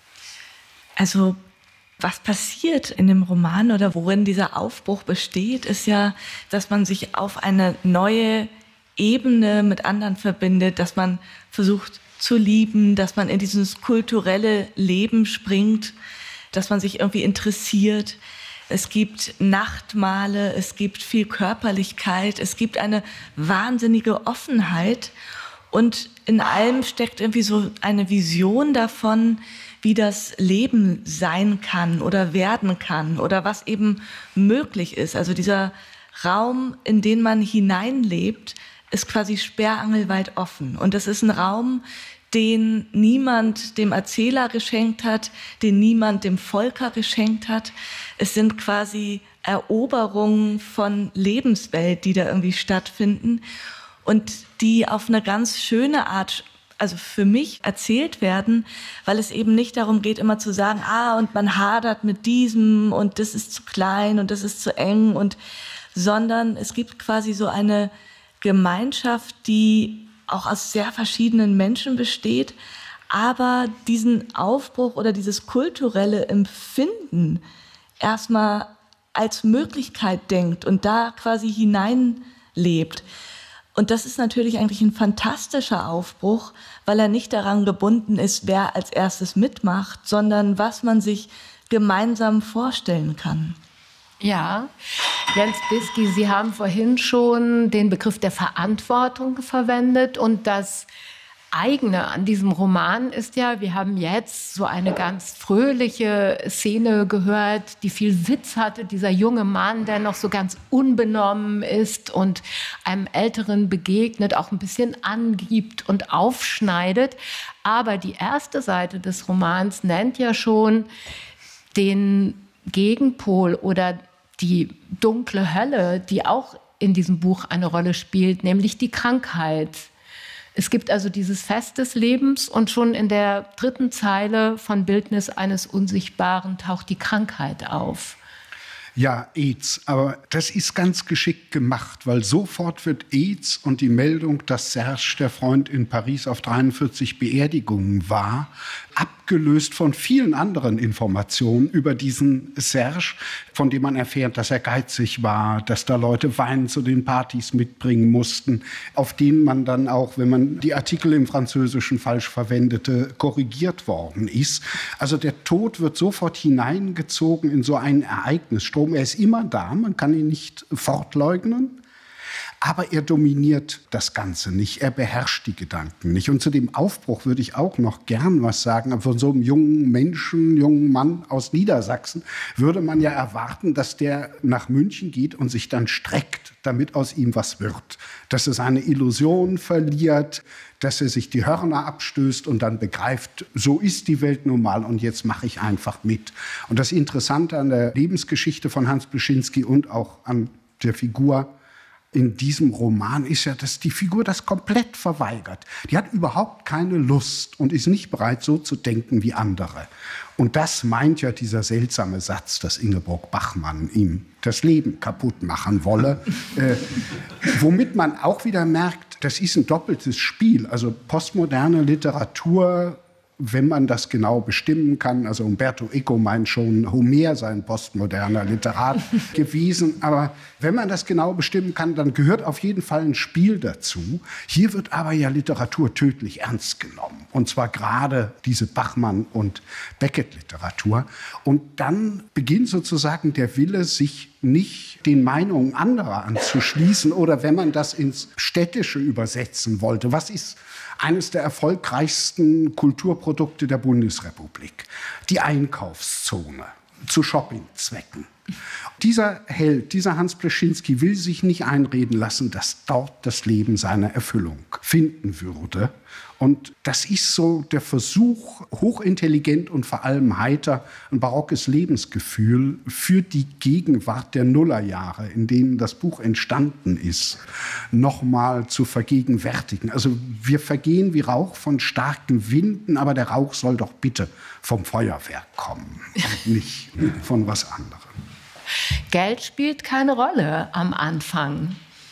Also was passiert in dem Roman oder worin dieser Aufbruch besteht, ist ja, dass man sich auf eine neue Ebene mit anderen verbindet, dass man versucht zu lieben, dass man in dieses kulturelle Leben springt, dass man sich irgendwie interessiert. Es gibt Nachtmale, es gibt viel Körperlichkeit, es gibt eine wahnsinnige Offenheit und in allem steckt irgendwie so eine Vision davon, wie das Leben sein kann oder werden kann oder was eben möglich ist. Also dieser Raum, in den man hineinlebt, ist quasi sperrangelweit offen. Und das ist ein Raum, den niemand dem Erzähler geschenkt hat, den niemand dem Volker geschenkt hat. Es sind quasi Eroberungen von Lebenswelt, die da irgendwie stattfinden und die auf eine ganz schöne Art, also für mich, erzählt werden, weil es eben nicht darum geht, immer zu sagen, ah, und man hadert mit diesem und das ist zu klein und das ist zu eng, und sondern es gibt quasi so eine Gemeinschaft, die auch aus sehr verschiedenen Menschen besteht, aber diesen Aufbruch oder dieses kulturelle Empfinden erstmal als Möglichkeit denkt und da quasi hineinlebt. Und das ist natürlich eigentlich ein fantastischer Aufbruch, weil er nicht daran gebunden ist, wer als erstes mitmacht, sondern was man sich gemeinsam vorstellen kann. Ja, Jens Bisky, Sie haben vorhin schon den Begriff der Verantwortung verwendet. Und das Eigene an diesem Roman ist ja, wir haben jetzt so eine ganz fröhliche Szene gehört, die viel Witz hatte. Dieser junge Mann, der noch so ganz unbenommen ist und einem Älteren begegnet, auch ein bisschen angibt und aufschneidet. Aber die erste Seite des Romans nennt ja schon den Gegenpol oder die dunkle Hölle, die auch in diesem Buch eine Rolle spielt, nämlich die Krankheit. Es gibt also dieses Fest des Lebens und schon in der dritten Zeile von Bildnis eines Unsichtbaren taucht die Krankheit auf. Ja, AIDS. Aber das ist ganz geschickt gemacht, weil sofort wird AIDS und die Meldung, dass Serge, der Freund, in Paris auf dreiundvierzig Beerdigungen war, abgeklärt. abgelöst von vielen anderen Informationen über diesen Serge, von dem man erfährt, dass er geizig war, dass da Leute Wein zu den Partys mitbringen mussten, auf denen man dann auch, wenn man die Artikel im Französischen falsch verwendete, korrigiert worden ist. Also der Tod wird sofort hineingezogen in so einen Ereignisstrom. Er ist immer da, man kann ihn nicht fortleugnen. Aber er dominiert das Ganze nicht, er beherrscht die Gedanken nicht. Und zu dem Aufbruch würde ich auch noch gern was sagen. Aber von so einem jungen Menschen, jungen Mann aus Niedersachsen würde man ja erwarten, dass der nach München geht und sich dann streckt, damit aus ihm was wird. Dass er seine Illusion verliert, dass er sich die Hörner abstößt und dann begreift, so ist die Welt nun mal und jetzt mache ich einfach mit. Und das Interessante an der Lebensgeschichte von Hans Pleschinski und auch an der Figur in diesem Roman ist ja, dass die Figur das komplett verweigert. Die hat überhaupt keine Lust und ist nicht bereit, so zu denken wie andere. Und das meint ja dieser seltsame Satz, dass Ingeborg Bachmann ihm das Leben kaputt machen wolle. äh, womit man auch wieder merkt, das ist ein doppeltes Spiel. Also postmoderne Literatur, wenn man das genau bestimmen kann. Also Umberto Eco meint schon, Homer sei ein postmoderner Literat gewesen. Aber wenn man das genau bestimmen kann, dann gehört auf jeden Fall ein Spiel dazu. Hier wird aber ja Literatur tödlich ernst genommen. Und zwar gerade diese Bachmann- und Beckett-Literatur. Und dann beginnt sozusagen der Wille, sich nicht den Meinungen anderer anzuschließen. Oder wenn man das ins Städtische übersetzen wollte, was ist eines der erfolgreichsten Kulturprodukte der Bundesrepublik? Die Einkaufszone zu Shoppingzwecken. Dieser Held, dieser Hans Pleschinski will sich nicht einreden lassen, dass dort das Leben seine Erfüllung finden würde. Und das ist so der Versuch, hochintelligent und vor allem heiter, ein barockes Lebensgefühl für die Gegenwart der Nullerjahre, in denen das Buch entstanden ist, nochmal zu vergegenwärtigen. Also wir vergehen wie Rauch von starken Winden, aber der Rauch soll doch bitte vom Feuerwerk kommen und nicht von was anderem. Geld spielt keine Rolle am Anfang.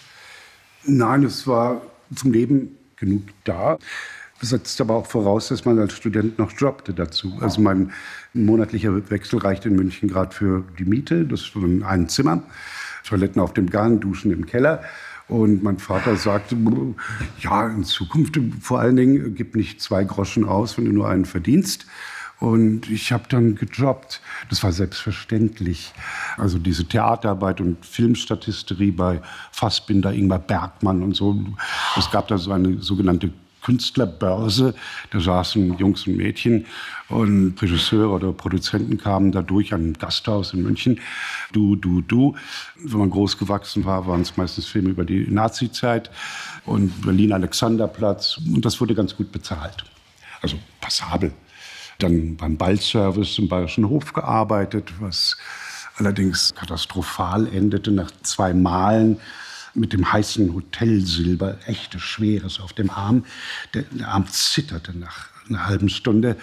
Nein, es war zum Leben genug da. Das setzt aber auch voraus, dass man als Student noch jobbte dazu. Also mein monatlicher Wechsel reichte in München gerade für die Miete. Das war ein Zimmer, Toiletten auf dem Gang, Duschen im Keller. Und mein Vater sagte, ja, in Zukunft vor allen Dingen, gib nicht zwei Groschen aus, wenn du nur einen verdienst. Und ich habe dann gejobbt. Das war selbstverständlich. Also diese Theaterarbeit und Filmstatisterie bei Fassbinder, Ingmar Bergmann und so. Es gab da so eine sogenannte Künstlerbörse. Da saßen Jungs und Mädchen und Regisseure oder Produzenten kamen da durch an ein Gasthaus in München. Du, du, du. Wenn man groß gewachsen war, waren es meistens Filme über die Nazi-Zeit und Berlin-Alexanderplatz. Und das wurde ganz gut bezahlt. Also passabel. Dann beim Ballservice im Bayerischen Hof gearbeitet, was allerdings katastrophal endete nach zwei Malen mit dem heißen Hotelsilber, echtes Schweres auf dem Arm. Der, der Arm zitterte nach einer halben Stunde.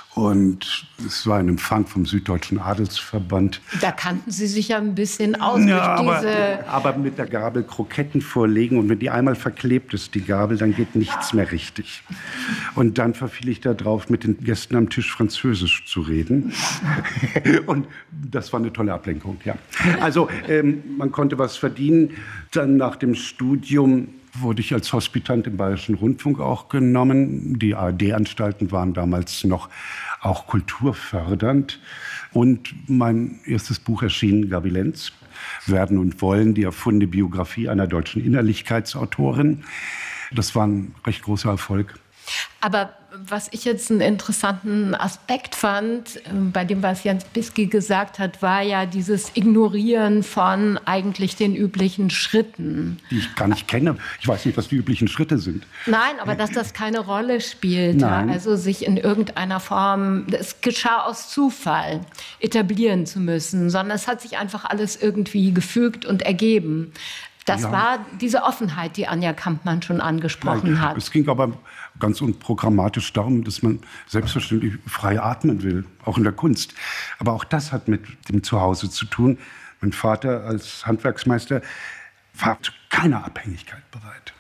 Und es war ein Empfang vom Süddeutschen Adelsverband. Da kannten Sie sich ja ein bisschen aus. Ja, durch aber, diese aber mit der Gabel Kroketten vorlegen. Und wenn die einmal verklebt ist, die Gabel, dann geht nichts mehr richtig. Und dann verfiel ich darauf, mit den Gästen am Tisch Französisch zu reden. Und das war eine tolle Ablenkung, ja. Also ähm, man konnte was verdienen. Dann nach dem Studium wurde ich als Hospitant im Bayerischen Rundfunk auch genommen. Die A R D-Anstalten waren damals noch auch kulturfördernd. Und mein erstes Buch erschien, Gabi Lenz, Werden und Wollen, die erfundene Biografie einer deutschen Innerlichkeitsautorin. Das war ein recht großer Erfolg. Aber was ich jetzt einen interessanten Aspekt fand, bei dem, was Jens Bisky gesagt hat, war ja dieses Ignorieren von eigentlich den üblichen Schritten. Die ich gar nicht kenne. Ich weiß nicht, was die üblichen Schritte sind. Nein, aber dass das keine Rolle spielte. Nein. Also sich in irgendeiner Form, es geschah aus Zufall, etablieren zu müssen, sondern es hat sich einfach alles irgendwie gefügt und ergeben. Das Ja. war diese Offenheit, die Anja Kampmann schon angesprochen hat. Es ging aber ganz unprogrammatisch darum, dass man selbstverständlich frei atmen will, auch in der Kunst. Aber auch das hat mit dem Zuhause zu tun. Mein Vater als Handwerksmeister war zu keiner Abhängigkeit bereit.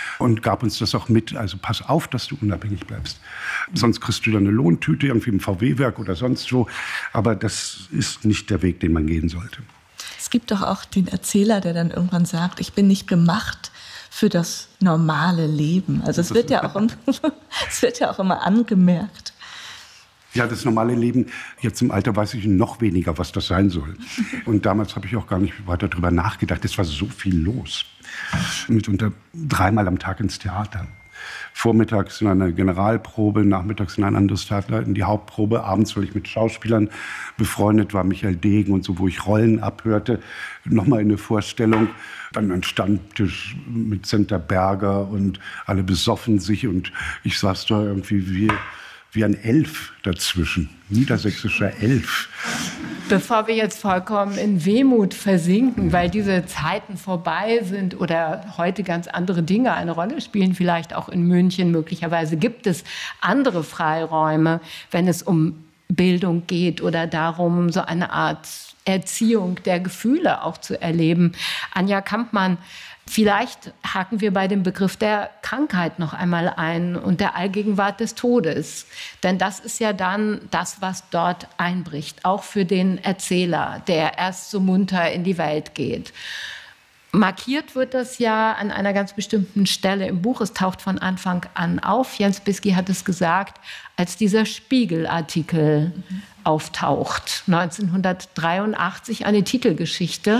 und gab uns das auch mit. Also pass auf, dass du unabhängig bleibst. Sonst kriegst du dann eine Lohntüte irgendwie im V W-Werk oder sonst wo. Aber das ist nicht der Weg, den man gehen sollte. Es gibt doch auch den Erzähler, der dann irgendwann sagt, ich bin nicht gemacht für das normale Leben. Also es wird ja auch, es wird ja auch immer angemerkt. Ja, das normale Leben, jetzt im Alter weiß ich noch weniger, was das sein soll. Und damals habe ich auch gar nicht weiter darüber nachgedacht. Es war so viel los. Mitunter dreimal am Tag ins Theater. Vormittags in einer Generalprobe, nachmittags in ein anderes Theater, in die Hauptprobe. Abends, weil ich mit Schauspielern befreundet war, Michael Degen und so, wo ich Rollen abhörte. Nochmal in eine Vorstellung. Dann ein Stammtisch mit Senta Berger und alle besoffen sich. Und ich saß da irgendwie wie... wie ein Elf dazwischen, niedersächsischer Elf. Bevor wir jetzt vollkommen in Wehmut versinken, weil diese Zeiten vorbei sind oder heute ganz andere Dinge eine Rolle spielen, vielleicht auch in München, möglicherweise gibt es andere Freiräume, wenn es um Bildung geht oder darum, so eine Art Erziehung der Gefühle auch zu erleben. Anja Kampmann, vielleicht haken wir bei dem Begriff der Krankheit noch einmal ein und der Allgegenwart des Todes. Denn das ist ja dann das, was dort einbricht, auch für den Erzähler, der erst so munter in die Welt geht. Markiert wird das ja an einer ganz bestimmten Stelle im Buch. Es taucht von Anfang an auf. Jens Bisky hat es gesagt, als dieser Spiegel-Artikel mhm. auftaucht. neunzehnhundertdreiundachtzig, eine Titelgeschichte.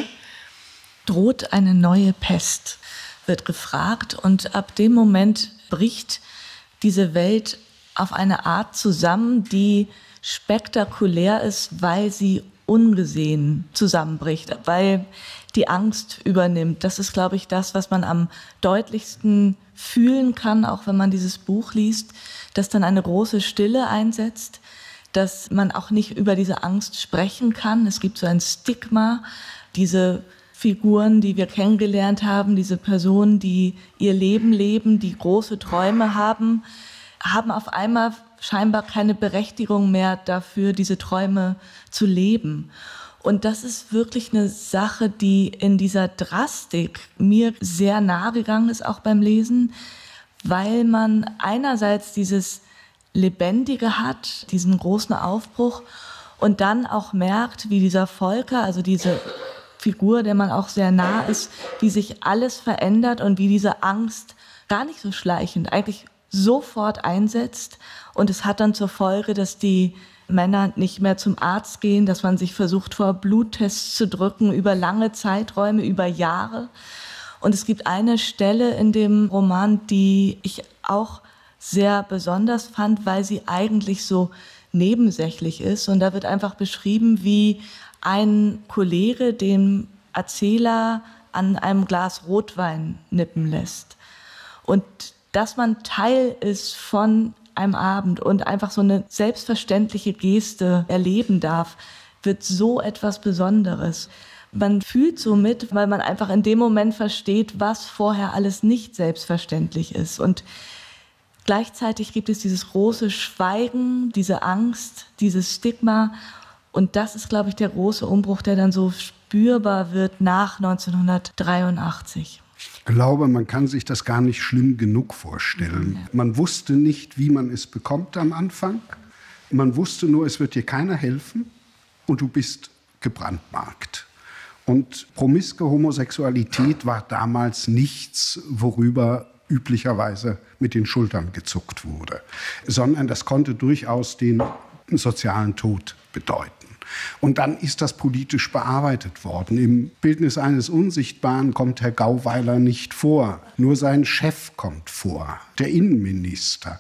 Droht eine neue Pest, wird gefragt. Und ab dem Moment bricht diese Welt auf eine Art zusammen, die spektakulär ist, weil sie ungesehen zusammenbricht, weil die Angst übernimmt. Das ist, glaube ich, das, was man am deutlichsten fühlen kann, auch wenn man dieses Buch liest, dass dann eine große Stille einsetzt, dass man auch nicht über diese Angst sprechen kann. Es gibt so ein Stigma, diese Figuren, die wir kennengelernt haben, diese Personen, die ihr Leben leben, die große Träume haben, haben auf einmal scheinbar keine Berechtigung mehr dafür, diese Träume zu leben. Und das ist wirklich eine Sache, die in dieser Drastik mir sehr nahe gegangen ist, auch beim Lesen, weil man einerseits dieses Lebendige hat, diesen großen Aufbruch, und dann auch merkt, wie dieser Volker, also diese Figur, der man auch sehr nah ist, wie sich alles verändert und wie diese Angst gar nicht so schleichend eigentlich sofort einsetzt. Und es hat dann zur Folge, dass die Männer nicht mehr zum Arzt gehen, dass man sich versucht, vor Bluttests zu drücken über lange Zeiträume, über Jahre. Und es gibt eine Stelle in dem Roman, die ich auch sehr besonders fand, weil sie eigentlich so nebensächlich ist. Und da wird einfach beschrieben, wie ein Kollege den Erzähler an einem Glas Rotwein nippen lässt. Und dass man Teil ist von einem Abend und einfach so eine selbstverständliche Geste erleben darf, wird so etwas Besonderes. Man fühlt so mit, weil man einfach in dem Moment versteht, was vorher alles nicht selbstverständlich ist. Und gleichzeitig gibt es dieses große Schweigen, diese Angst, dieses Stigma. Und das ist, glaube ich, der große Umbruch, der dann so spürbar wird nach neunzehnhundertdreiundachtzig. Ich glaube, man kann sich das gar nicht schlimm genug vorstellen. Ja. Man wusste nicht, wie man es bekommt am Anfang. Man wusste nur, es wird dir keiner helfen und du bist gebrandmarkt. Und promiske Homosexualität war damals nichts, worüber üblicherweise mit den Schultern gezuckt wurde, sondern das konnte durchaus den sozialen Tod bedeuten. Und dann ist das politisch bearbeitet worden. Im Bildnis eines Unsichtbaren kommt Herr Gauweiler nicht vor. Nur sein Chef kommt vor, der Innenminister.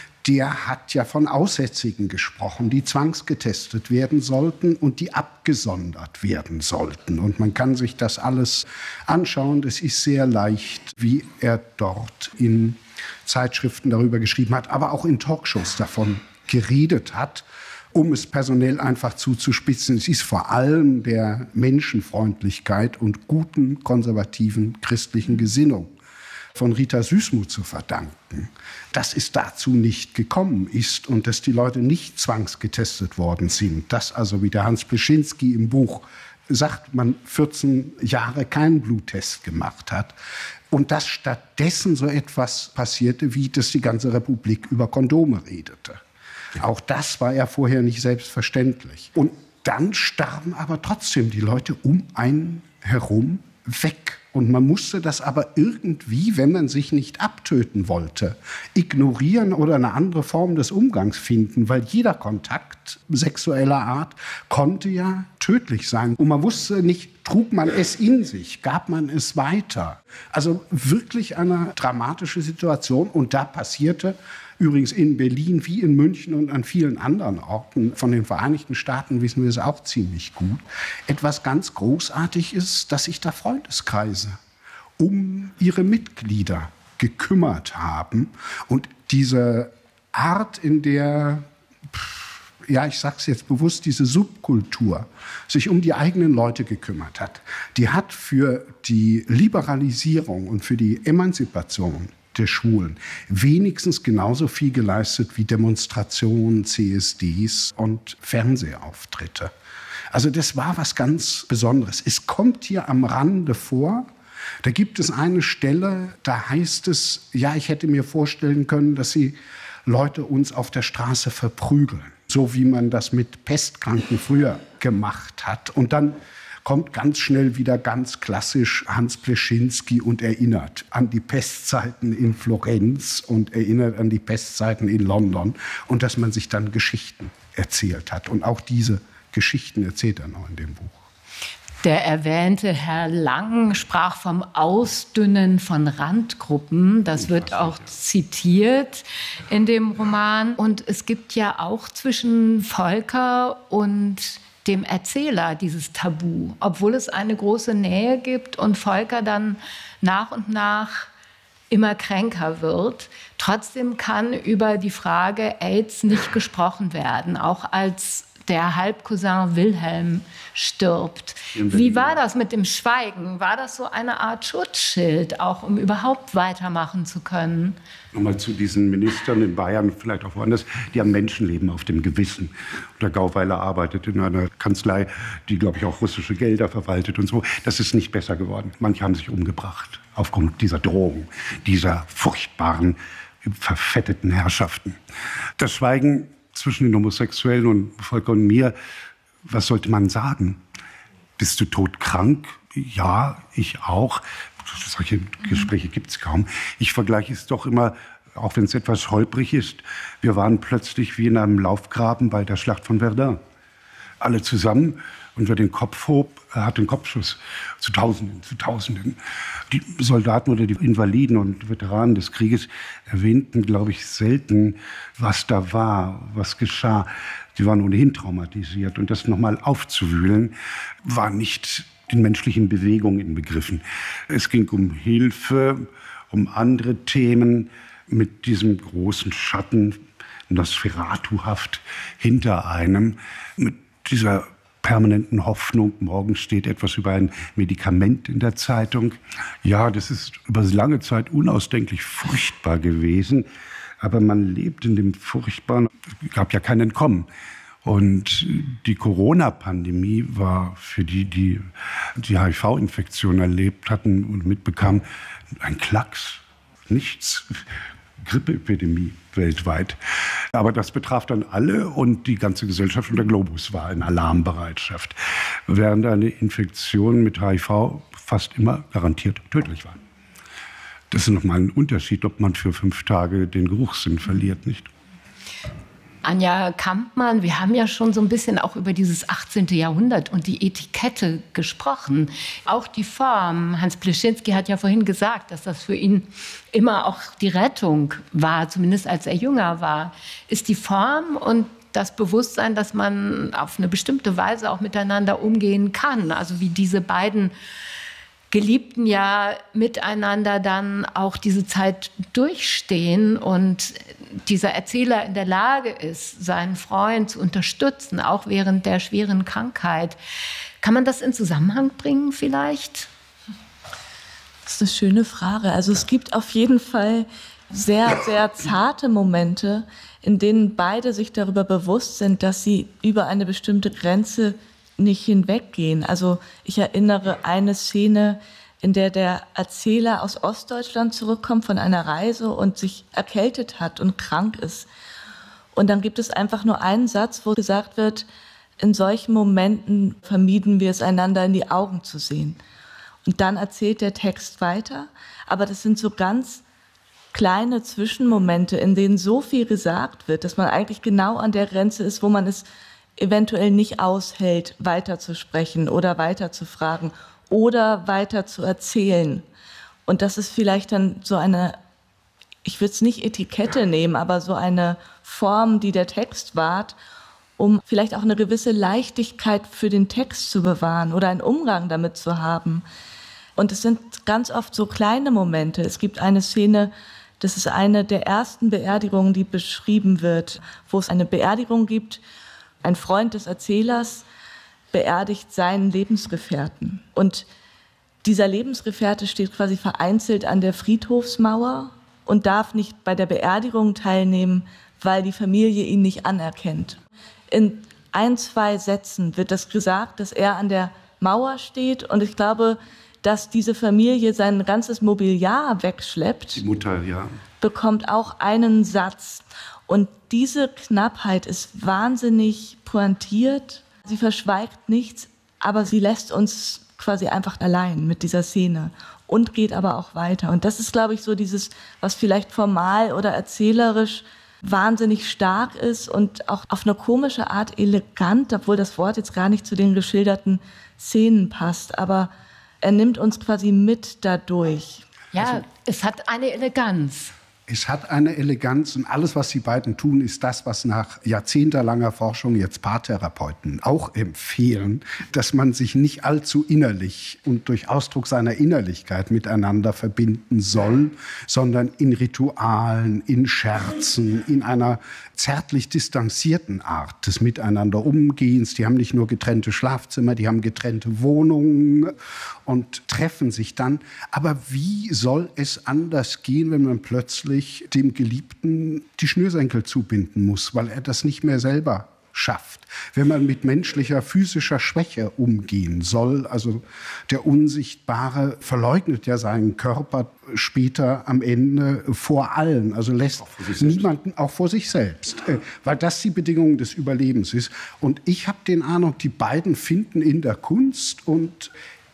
Der hat ja von Aussätzigen gesprochen, die zwangsgetestet werden sollten und die abgesondert werden sollten. Und man kann sich das alles anschauen. Es ist sehr leicht, wie er dort in Zeitschriften darüber geschrieben hat, aber auch in Talkshows davon geredet hat, um es personell einfach zuzuspitzen. Es ist vor allem der Menschenfreundlichkeit und guten, konservativen, christlichen Gesinnung von Rita Süssmuth zu verdanken, dass es dazu nicht gekommen ist und dass die Leute nicht zwangsgetestet worden sind. Dass also, wie der Hans Pleschinski im Buch sagt, man vierzehn Jahre keinen Bluttest gemacht hat und dass stattdessen so etwas passierte, wie dass die ganze Republik über Kondome redete. Auch das war ja vorher nicht selbstverständlich. Und dann starben aber trotzdem die Leute um einen herum weg. Und man musste das aber irgendwie, wenn man sich nicht abtöten wollte, ignorieren oder eine andere Form des Umgangs finden, weil jeder Kontakt sexueller Art konnte ja tödlich sein. Und man wusste nicht, trug man es in sich, gab man es weiter. Also wirklich eine dramatische Situation. Und da passierte übrigens in Berlin wie in München und an vielen anderen Orten von den Vereinigten Staaten wissen wir es auch ziemlich gut. Etwas ganz Großartiges, dass sich da Freundeskreise um ihre Mitglieder gekümmert haben. Und diese Art, in der, ja, ich sage es jetzt bewusst, diese Subkultur sich um die eigenen Leute gekümmert hat, die hat für die Liberalisierung und für die Emanzipation der Schwulen wenigstens genauso viel geleistet wie Demonstrationen, C S Ds und Fernsehauftritte. Also das war was ganz Besonderes. Es kommt hier am Rande vor, da gibt es eine Stelle, da heißt es, ja, ich hätte mir vorstellen können, dass sie Leute uns auf der Straße verprügeln, so wie man das mit Pestkranken früher gemacht hat. Und dann kommt ganz schnell wieder ganz klassisch Hans Pleschinski und erinnert an die Pestzeiten in Florenz und erinnert an die Pestzeiten in London und dass man sich dann Geschichten erzählt hat. Und auch diese Geschichten erzählt er noch in dem Buch. Der erwähnte Herr Lang sprach vom Ausdünnen von Randgruppen. Das wird auch zitiert in dem Roman. Und es gibt ja auch zwischen Volker und dem Erzähler dieses Tabu, obwohl es eine große Nähe gibt und Volker dann nach und nach immer kränker wird. Trotzdem kann über die Frage AIDS nicht gesprochen werden, auch als der Halbcousin Wilhelm stirbt. Wie war das mit dem Schweigen? War das so eine Art Schutzschild, auch um überhaupt weitermachen zu können? Nochmal zu diesen Ministern in Bayern, vielleicht auch woanders, die haben Menschenleben auf dem Gewissen. Der Gauweiler arbeitet in einer Kanzlei, die, glaube ich, auch russische Gelder verwaltet und so. Das ist nicht besser geworden. Manche haben sich umgebracht aufgrund dieser Drohung, dieser furchtbaren, verfetteten Herrschaften. Das Schweigen zwischen den Homosexuellen und Volker und mir, was sollte man sagen? Bist du todkrank? Ja, ich auch. Solche Gespräche gibt es kaum. Ich vergleiche es doch immer, auch wenn es etwas holprig ist, wir waren plötzlich wie in einem Laufgraben bei der Schlacht von Verdun. Alle zusammen und wer den Kopf hob, hat den Kopfschuss. Zu Tausenden, zu Tausenden. Die Soldaten oder die Invaliden und Veteranen des Krieges erwähnten, glaube ich, selten, was da war, was geschah. Die waren ohnehin traumatisiert. Und das nochmal aufzuwühlen, war nicht den menschlichen Bewegungen inbegriffen. Es ging um Hilfe, um andere Themen mit diesem großen Schatten, Nosferatu-haft hinter einem, mit dieser permanenten Hoffnung, morgen steht etwas über ein Medikament in der Zeitung. Ja, das ist über lange Zeit unausdenklich furchtbar gewesen, aber man lebt in dem Furchtbaren, es gab ja kein Entkommen. Und die Corona-Pandemie war für die, die die H I V-Infektion erlebt hatten und mitbekamen, ein Klacks, nichts. Grippeepidemie weltweit. Aber das betraf dann alle und die ganze Gesellschaft und der Globus war in Alarmbereitschaft, während eine Infektion mit H I V fast immer garantiert tödlich war. Das ist nochmal ein Unterschied, ob man für fünf Tage den Geruchssinn verliert, nicht? Anja Kampmann, wir haben ja schon so ein bisschen auch über dieses achtzehnte Jahrhundert und die Etikette gesprochen. Auch die Form. Hans Pleschinski hat ja vorhin gesagt, dass das für ihn immer auch die Rettung war, zumindest als er jünger war. Ist die Form und das Bewusstsein, dass man auf eine bestimmte Weise auch miteinander umgehen kann, also wie diese beiden Geliebten ja miteinander dann auch diese Zeit durchstehen und dieser Erzähler in der Lage ist, seinen Freund zu unterstützen, auch während der schweren Krankheit. Kann man das in Zusammenhang bringen vielleicht? Das ist eine schöne Frage. Also es gibt auf jeden Fall sehr, sehr zarte Momente, in denen beide sich darüber bewusst sind, dass sie über eine bestimmte Grenze nicht hinweggehen. Also ich erinnere eine Szene, in der der Erzähler aus Ostdeutschland zurückkommt von einer Reise und sich erkältet hat und krank ist. Und dann gibt es einfach nur einen Satz, wo gesagt wird, in solchen Momenten vermieden wir es, einander in die Augen zu sehen. Und dann erzählt der Text weiter. Aber das sind so ganz kleine Zwischenmomente, in denen so viel gesagt wird, dass man eigentlich genau an der Grenze ist, wo man es eventuell nicht aushält, weiterzusprechen oder weiterzufragen oder weiter zu erzählen. Und das ist vielleicht dann so eine, ich würde es nicht Etikette nehmen, aber so eine Form, die der Text wahrt, um vielleicht auch eine gewisse Leichtigkeit für den Text zu bewahren oder einen Umgang damit zu haben. Und es sind ganz oft so kleine Momente. Es gibt eine Szene, das ist eine der ersten Beerdigungen, die beschrieben wird, wo es eine Beerdigung gibt. Ein Freund des Erzählers beerdigt seinen Lebensgefährten. Und dieser Lebensgefährte steht quasi vereinzelt an der Friedhofsmauer und darf nicht bei der Beerdigung teilnehmen, weil die Familie ihn nicht anerkennt. In ein, zwei Sätzen wird das gesagt, dass er an der Mauer steht. Und ich glaube, dass diese Familie sein ganzes Mobiliar wegschleppt. Die Mutter, ja. Bekommt auch einen Satz. Und diese Knappheit ist wahnsinnig pointiert. Sie verschweigt nichts, aber sie lässt uns quasi einfach allein mit dieser Szene und geht aber auch weiter. Und das ist, glaube ich, so dieses, was vielleicht formal oder erzählerisch wahnsinnig stark ist und auch auf eine komische Art elegant, obwohl das Wort jetzt gar nicht zu den geschilderten Szenen passt. Aber er nimmt uns quasi mit dadurch. Ja, also, es hat eine Eleganz. Es hat eine Eleganz und alles, was die beiden tun, ist das, was nach jahrzehntelanger Forschung jetzt Paartherapeuten auch empfehlen, dass man sich nicht allzu innerlich und durch Ausdruck seiner Innerlichkeit miteinander verbinden soll, sondern in Ritualen, in Scherzen, in einer zärtlich distanzierten Art des Miteinander-Umgehens. Die haben nicht nur getrennte Schlafzimmer, die haben getrennte Wohnungen und treffen sich dann. Aber wie soll es anders gehen, wenn man plötzlich dem Geliebten die Schnürsenkel zubinden muss, weil er das nicht mehr selber schafft? Wenn man mit menschlicher, physischer Schwäche umgehen soll, also der Unsichtbare verleugnet ja seinen Körper später am Ende vor allen, also lässt auch niemanden, auch vor sich selbst, weil das die Bedingung des Überlebens ist. Und ich habe den Eindruck, die beiden finden in der Kunst und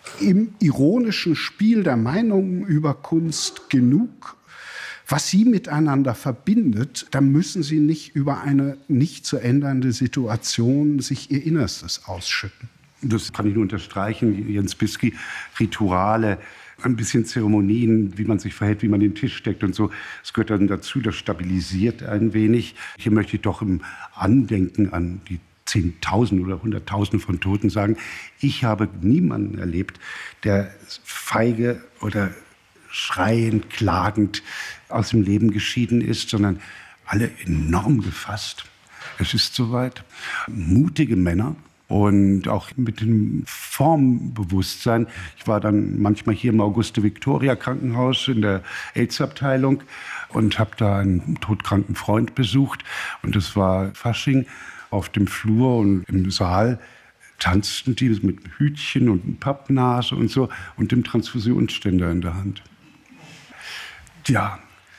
im ironischen Spiel der Meinungen über Kunst genug, was sie miteinander verbindet. Da müssen sie nicht über eine nicht zu ändernde Situation sich ihr Innerstes ausschütten. Das kann ich nur unterstreichen, Jens Bisky, Rituale, ein bisschen Zeremonien, wie man sich verhält, wie man den Tisch deckt und so. Das gehört dann dazu, das stabilisiert ein wenig. Hier möchte ich doch im Andenken an die Zehntausende oder Hunderttausende von Toten sagen, ich habe niemanden erlebt, der feige oder schreiend, klagend aus dem Leben geschieden ist, sondern alle enorm gefasst. Es ist soweit. Mutige Männer und auch mit dem Formbewusstsein. Ich war dann manchmal hier im Auguste-Victoria-Krankenhaus in der AIDS-Abteilung und habe da einen todkranken Freund besucht. Und es war Fasching. Auf dem Flur und im Saal tanzten die mit Hütchen und Pappnase und so und dem Transfusionsständer in der Hand. Ja,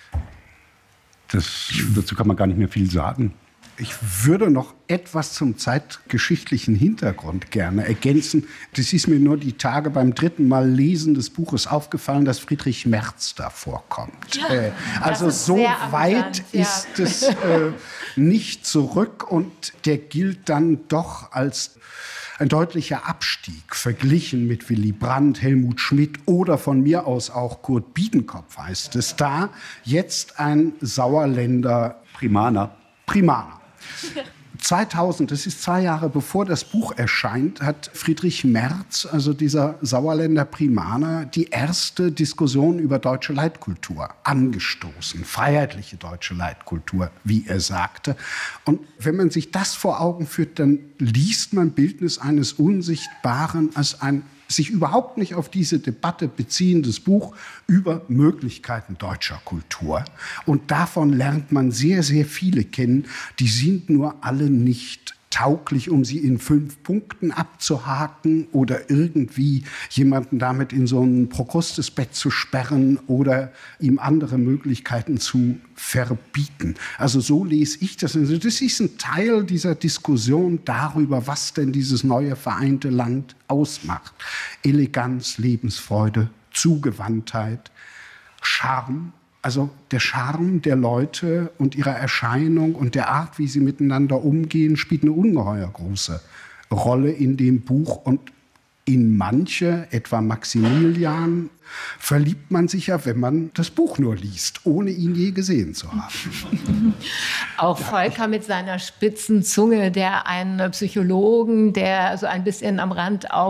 das, dazu kann man gar nicht mehr viel sagen. Ich würde noch etwas zum zeitgeschichtlichen Hintergrund gerne ergänzen. Das ist mir nur die Tage beim dritten Mal Lesen des Buches aufgefallen, dass Friedrich Merz da vorkommt. Ja, äh, also so weit ja. ist es äh, nicht zurück und der gilt dann doch als ein deutlicher Abstieg, verglichen mit Willy Brandt, Helmut Schmidt oder von mir aus auch Kurt Biedenkopf heißt es da. Jetzt ein Sauerländer Primaner. Primaner. zweitausend, das ist zwei Jahre bevor das Buch erscheint, hat Friedrich Merz, also dieser Sauerländer Primaner, die erste Diskussion über deutsche Leitkultur angestoßen. Freiheitliche deutsche Leitkultur, wie er sagte. Und wenn man sich das vor Augen führt, dann liest man Bildnis eines Unsichtbaren als ein sich überhaupt nicht auf diese Debatte beziehendes Buch über Möglichkeiten deutscher Kultur. Und davon lernt man sehr, sehr viele kennen. Die sind nur alle nicht tauglich, um sie in fünf Punkten abzuhaken oder irgendwie jemanden damit in so ein Prokrustes-Bett zu sperren oder ihm andere Möglichkeiten zu verbieten. Also so lese ich das. Das ist ein Teil dieser Diskussion darüber, was denn dieses neue vereinte Land ausmacht. Eleganz, Lebensfreude, Zugewandtheit, Charme. Also der Charme der Leute und ihrer Erscheinung und der Art, wie sie miteinander umgehen, spielt eine ungeheuer große Rolle in dem Buch. Und in manche, etwa Maximilian, verliebt man sich ja, wenn man das Buch nur liest, ohne ihn je gesehen zu haben. Auch Volker mit seiner spitzen Zunge, der einen Psychologen, der so ein bisschen am Rand auf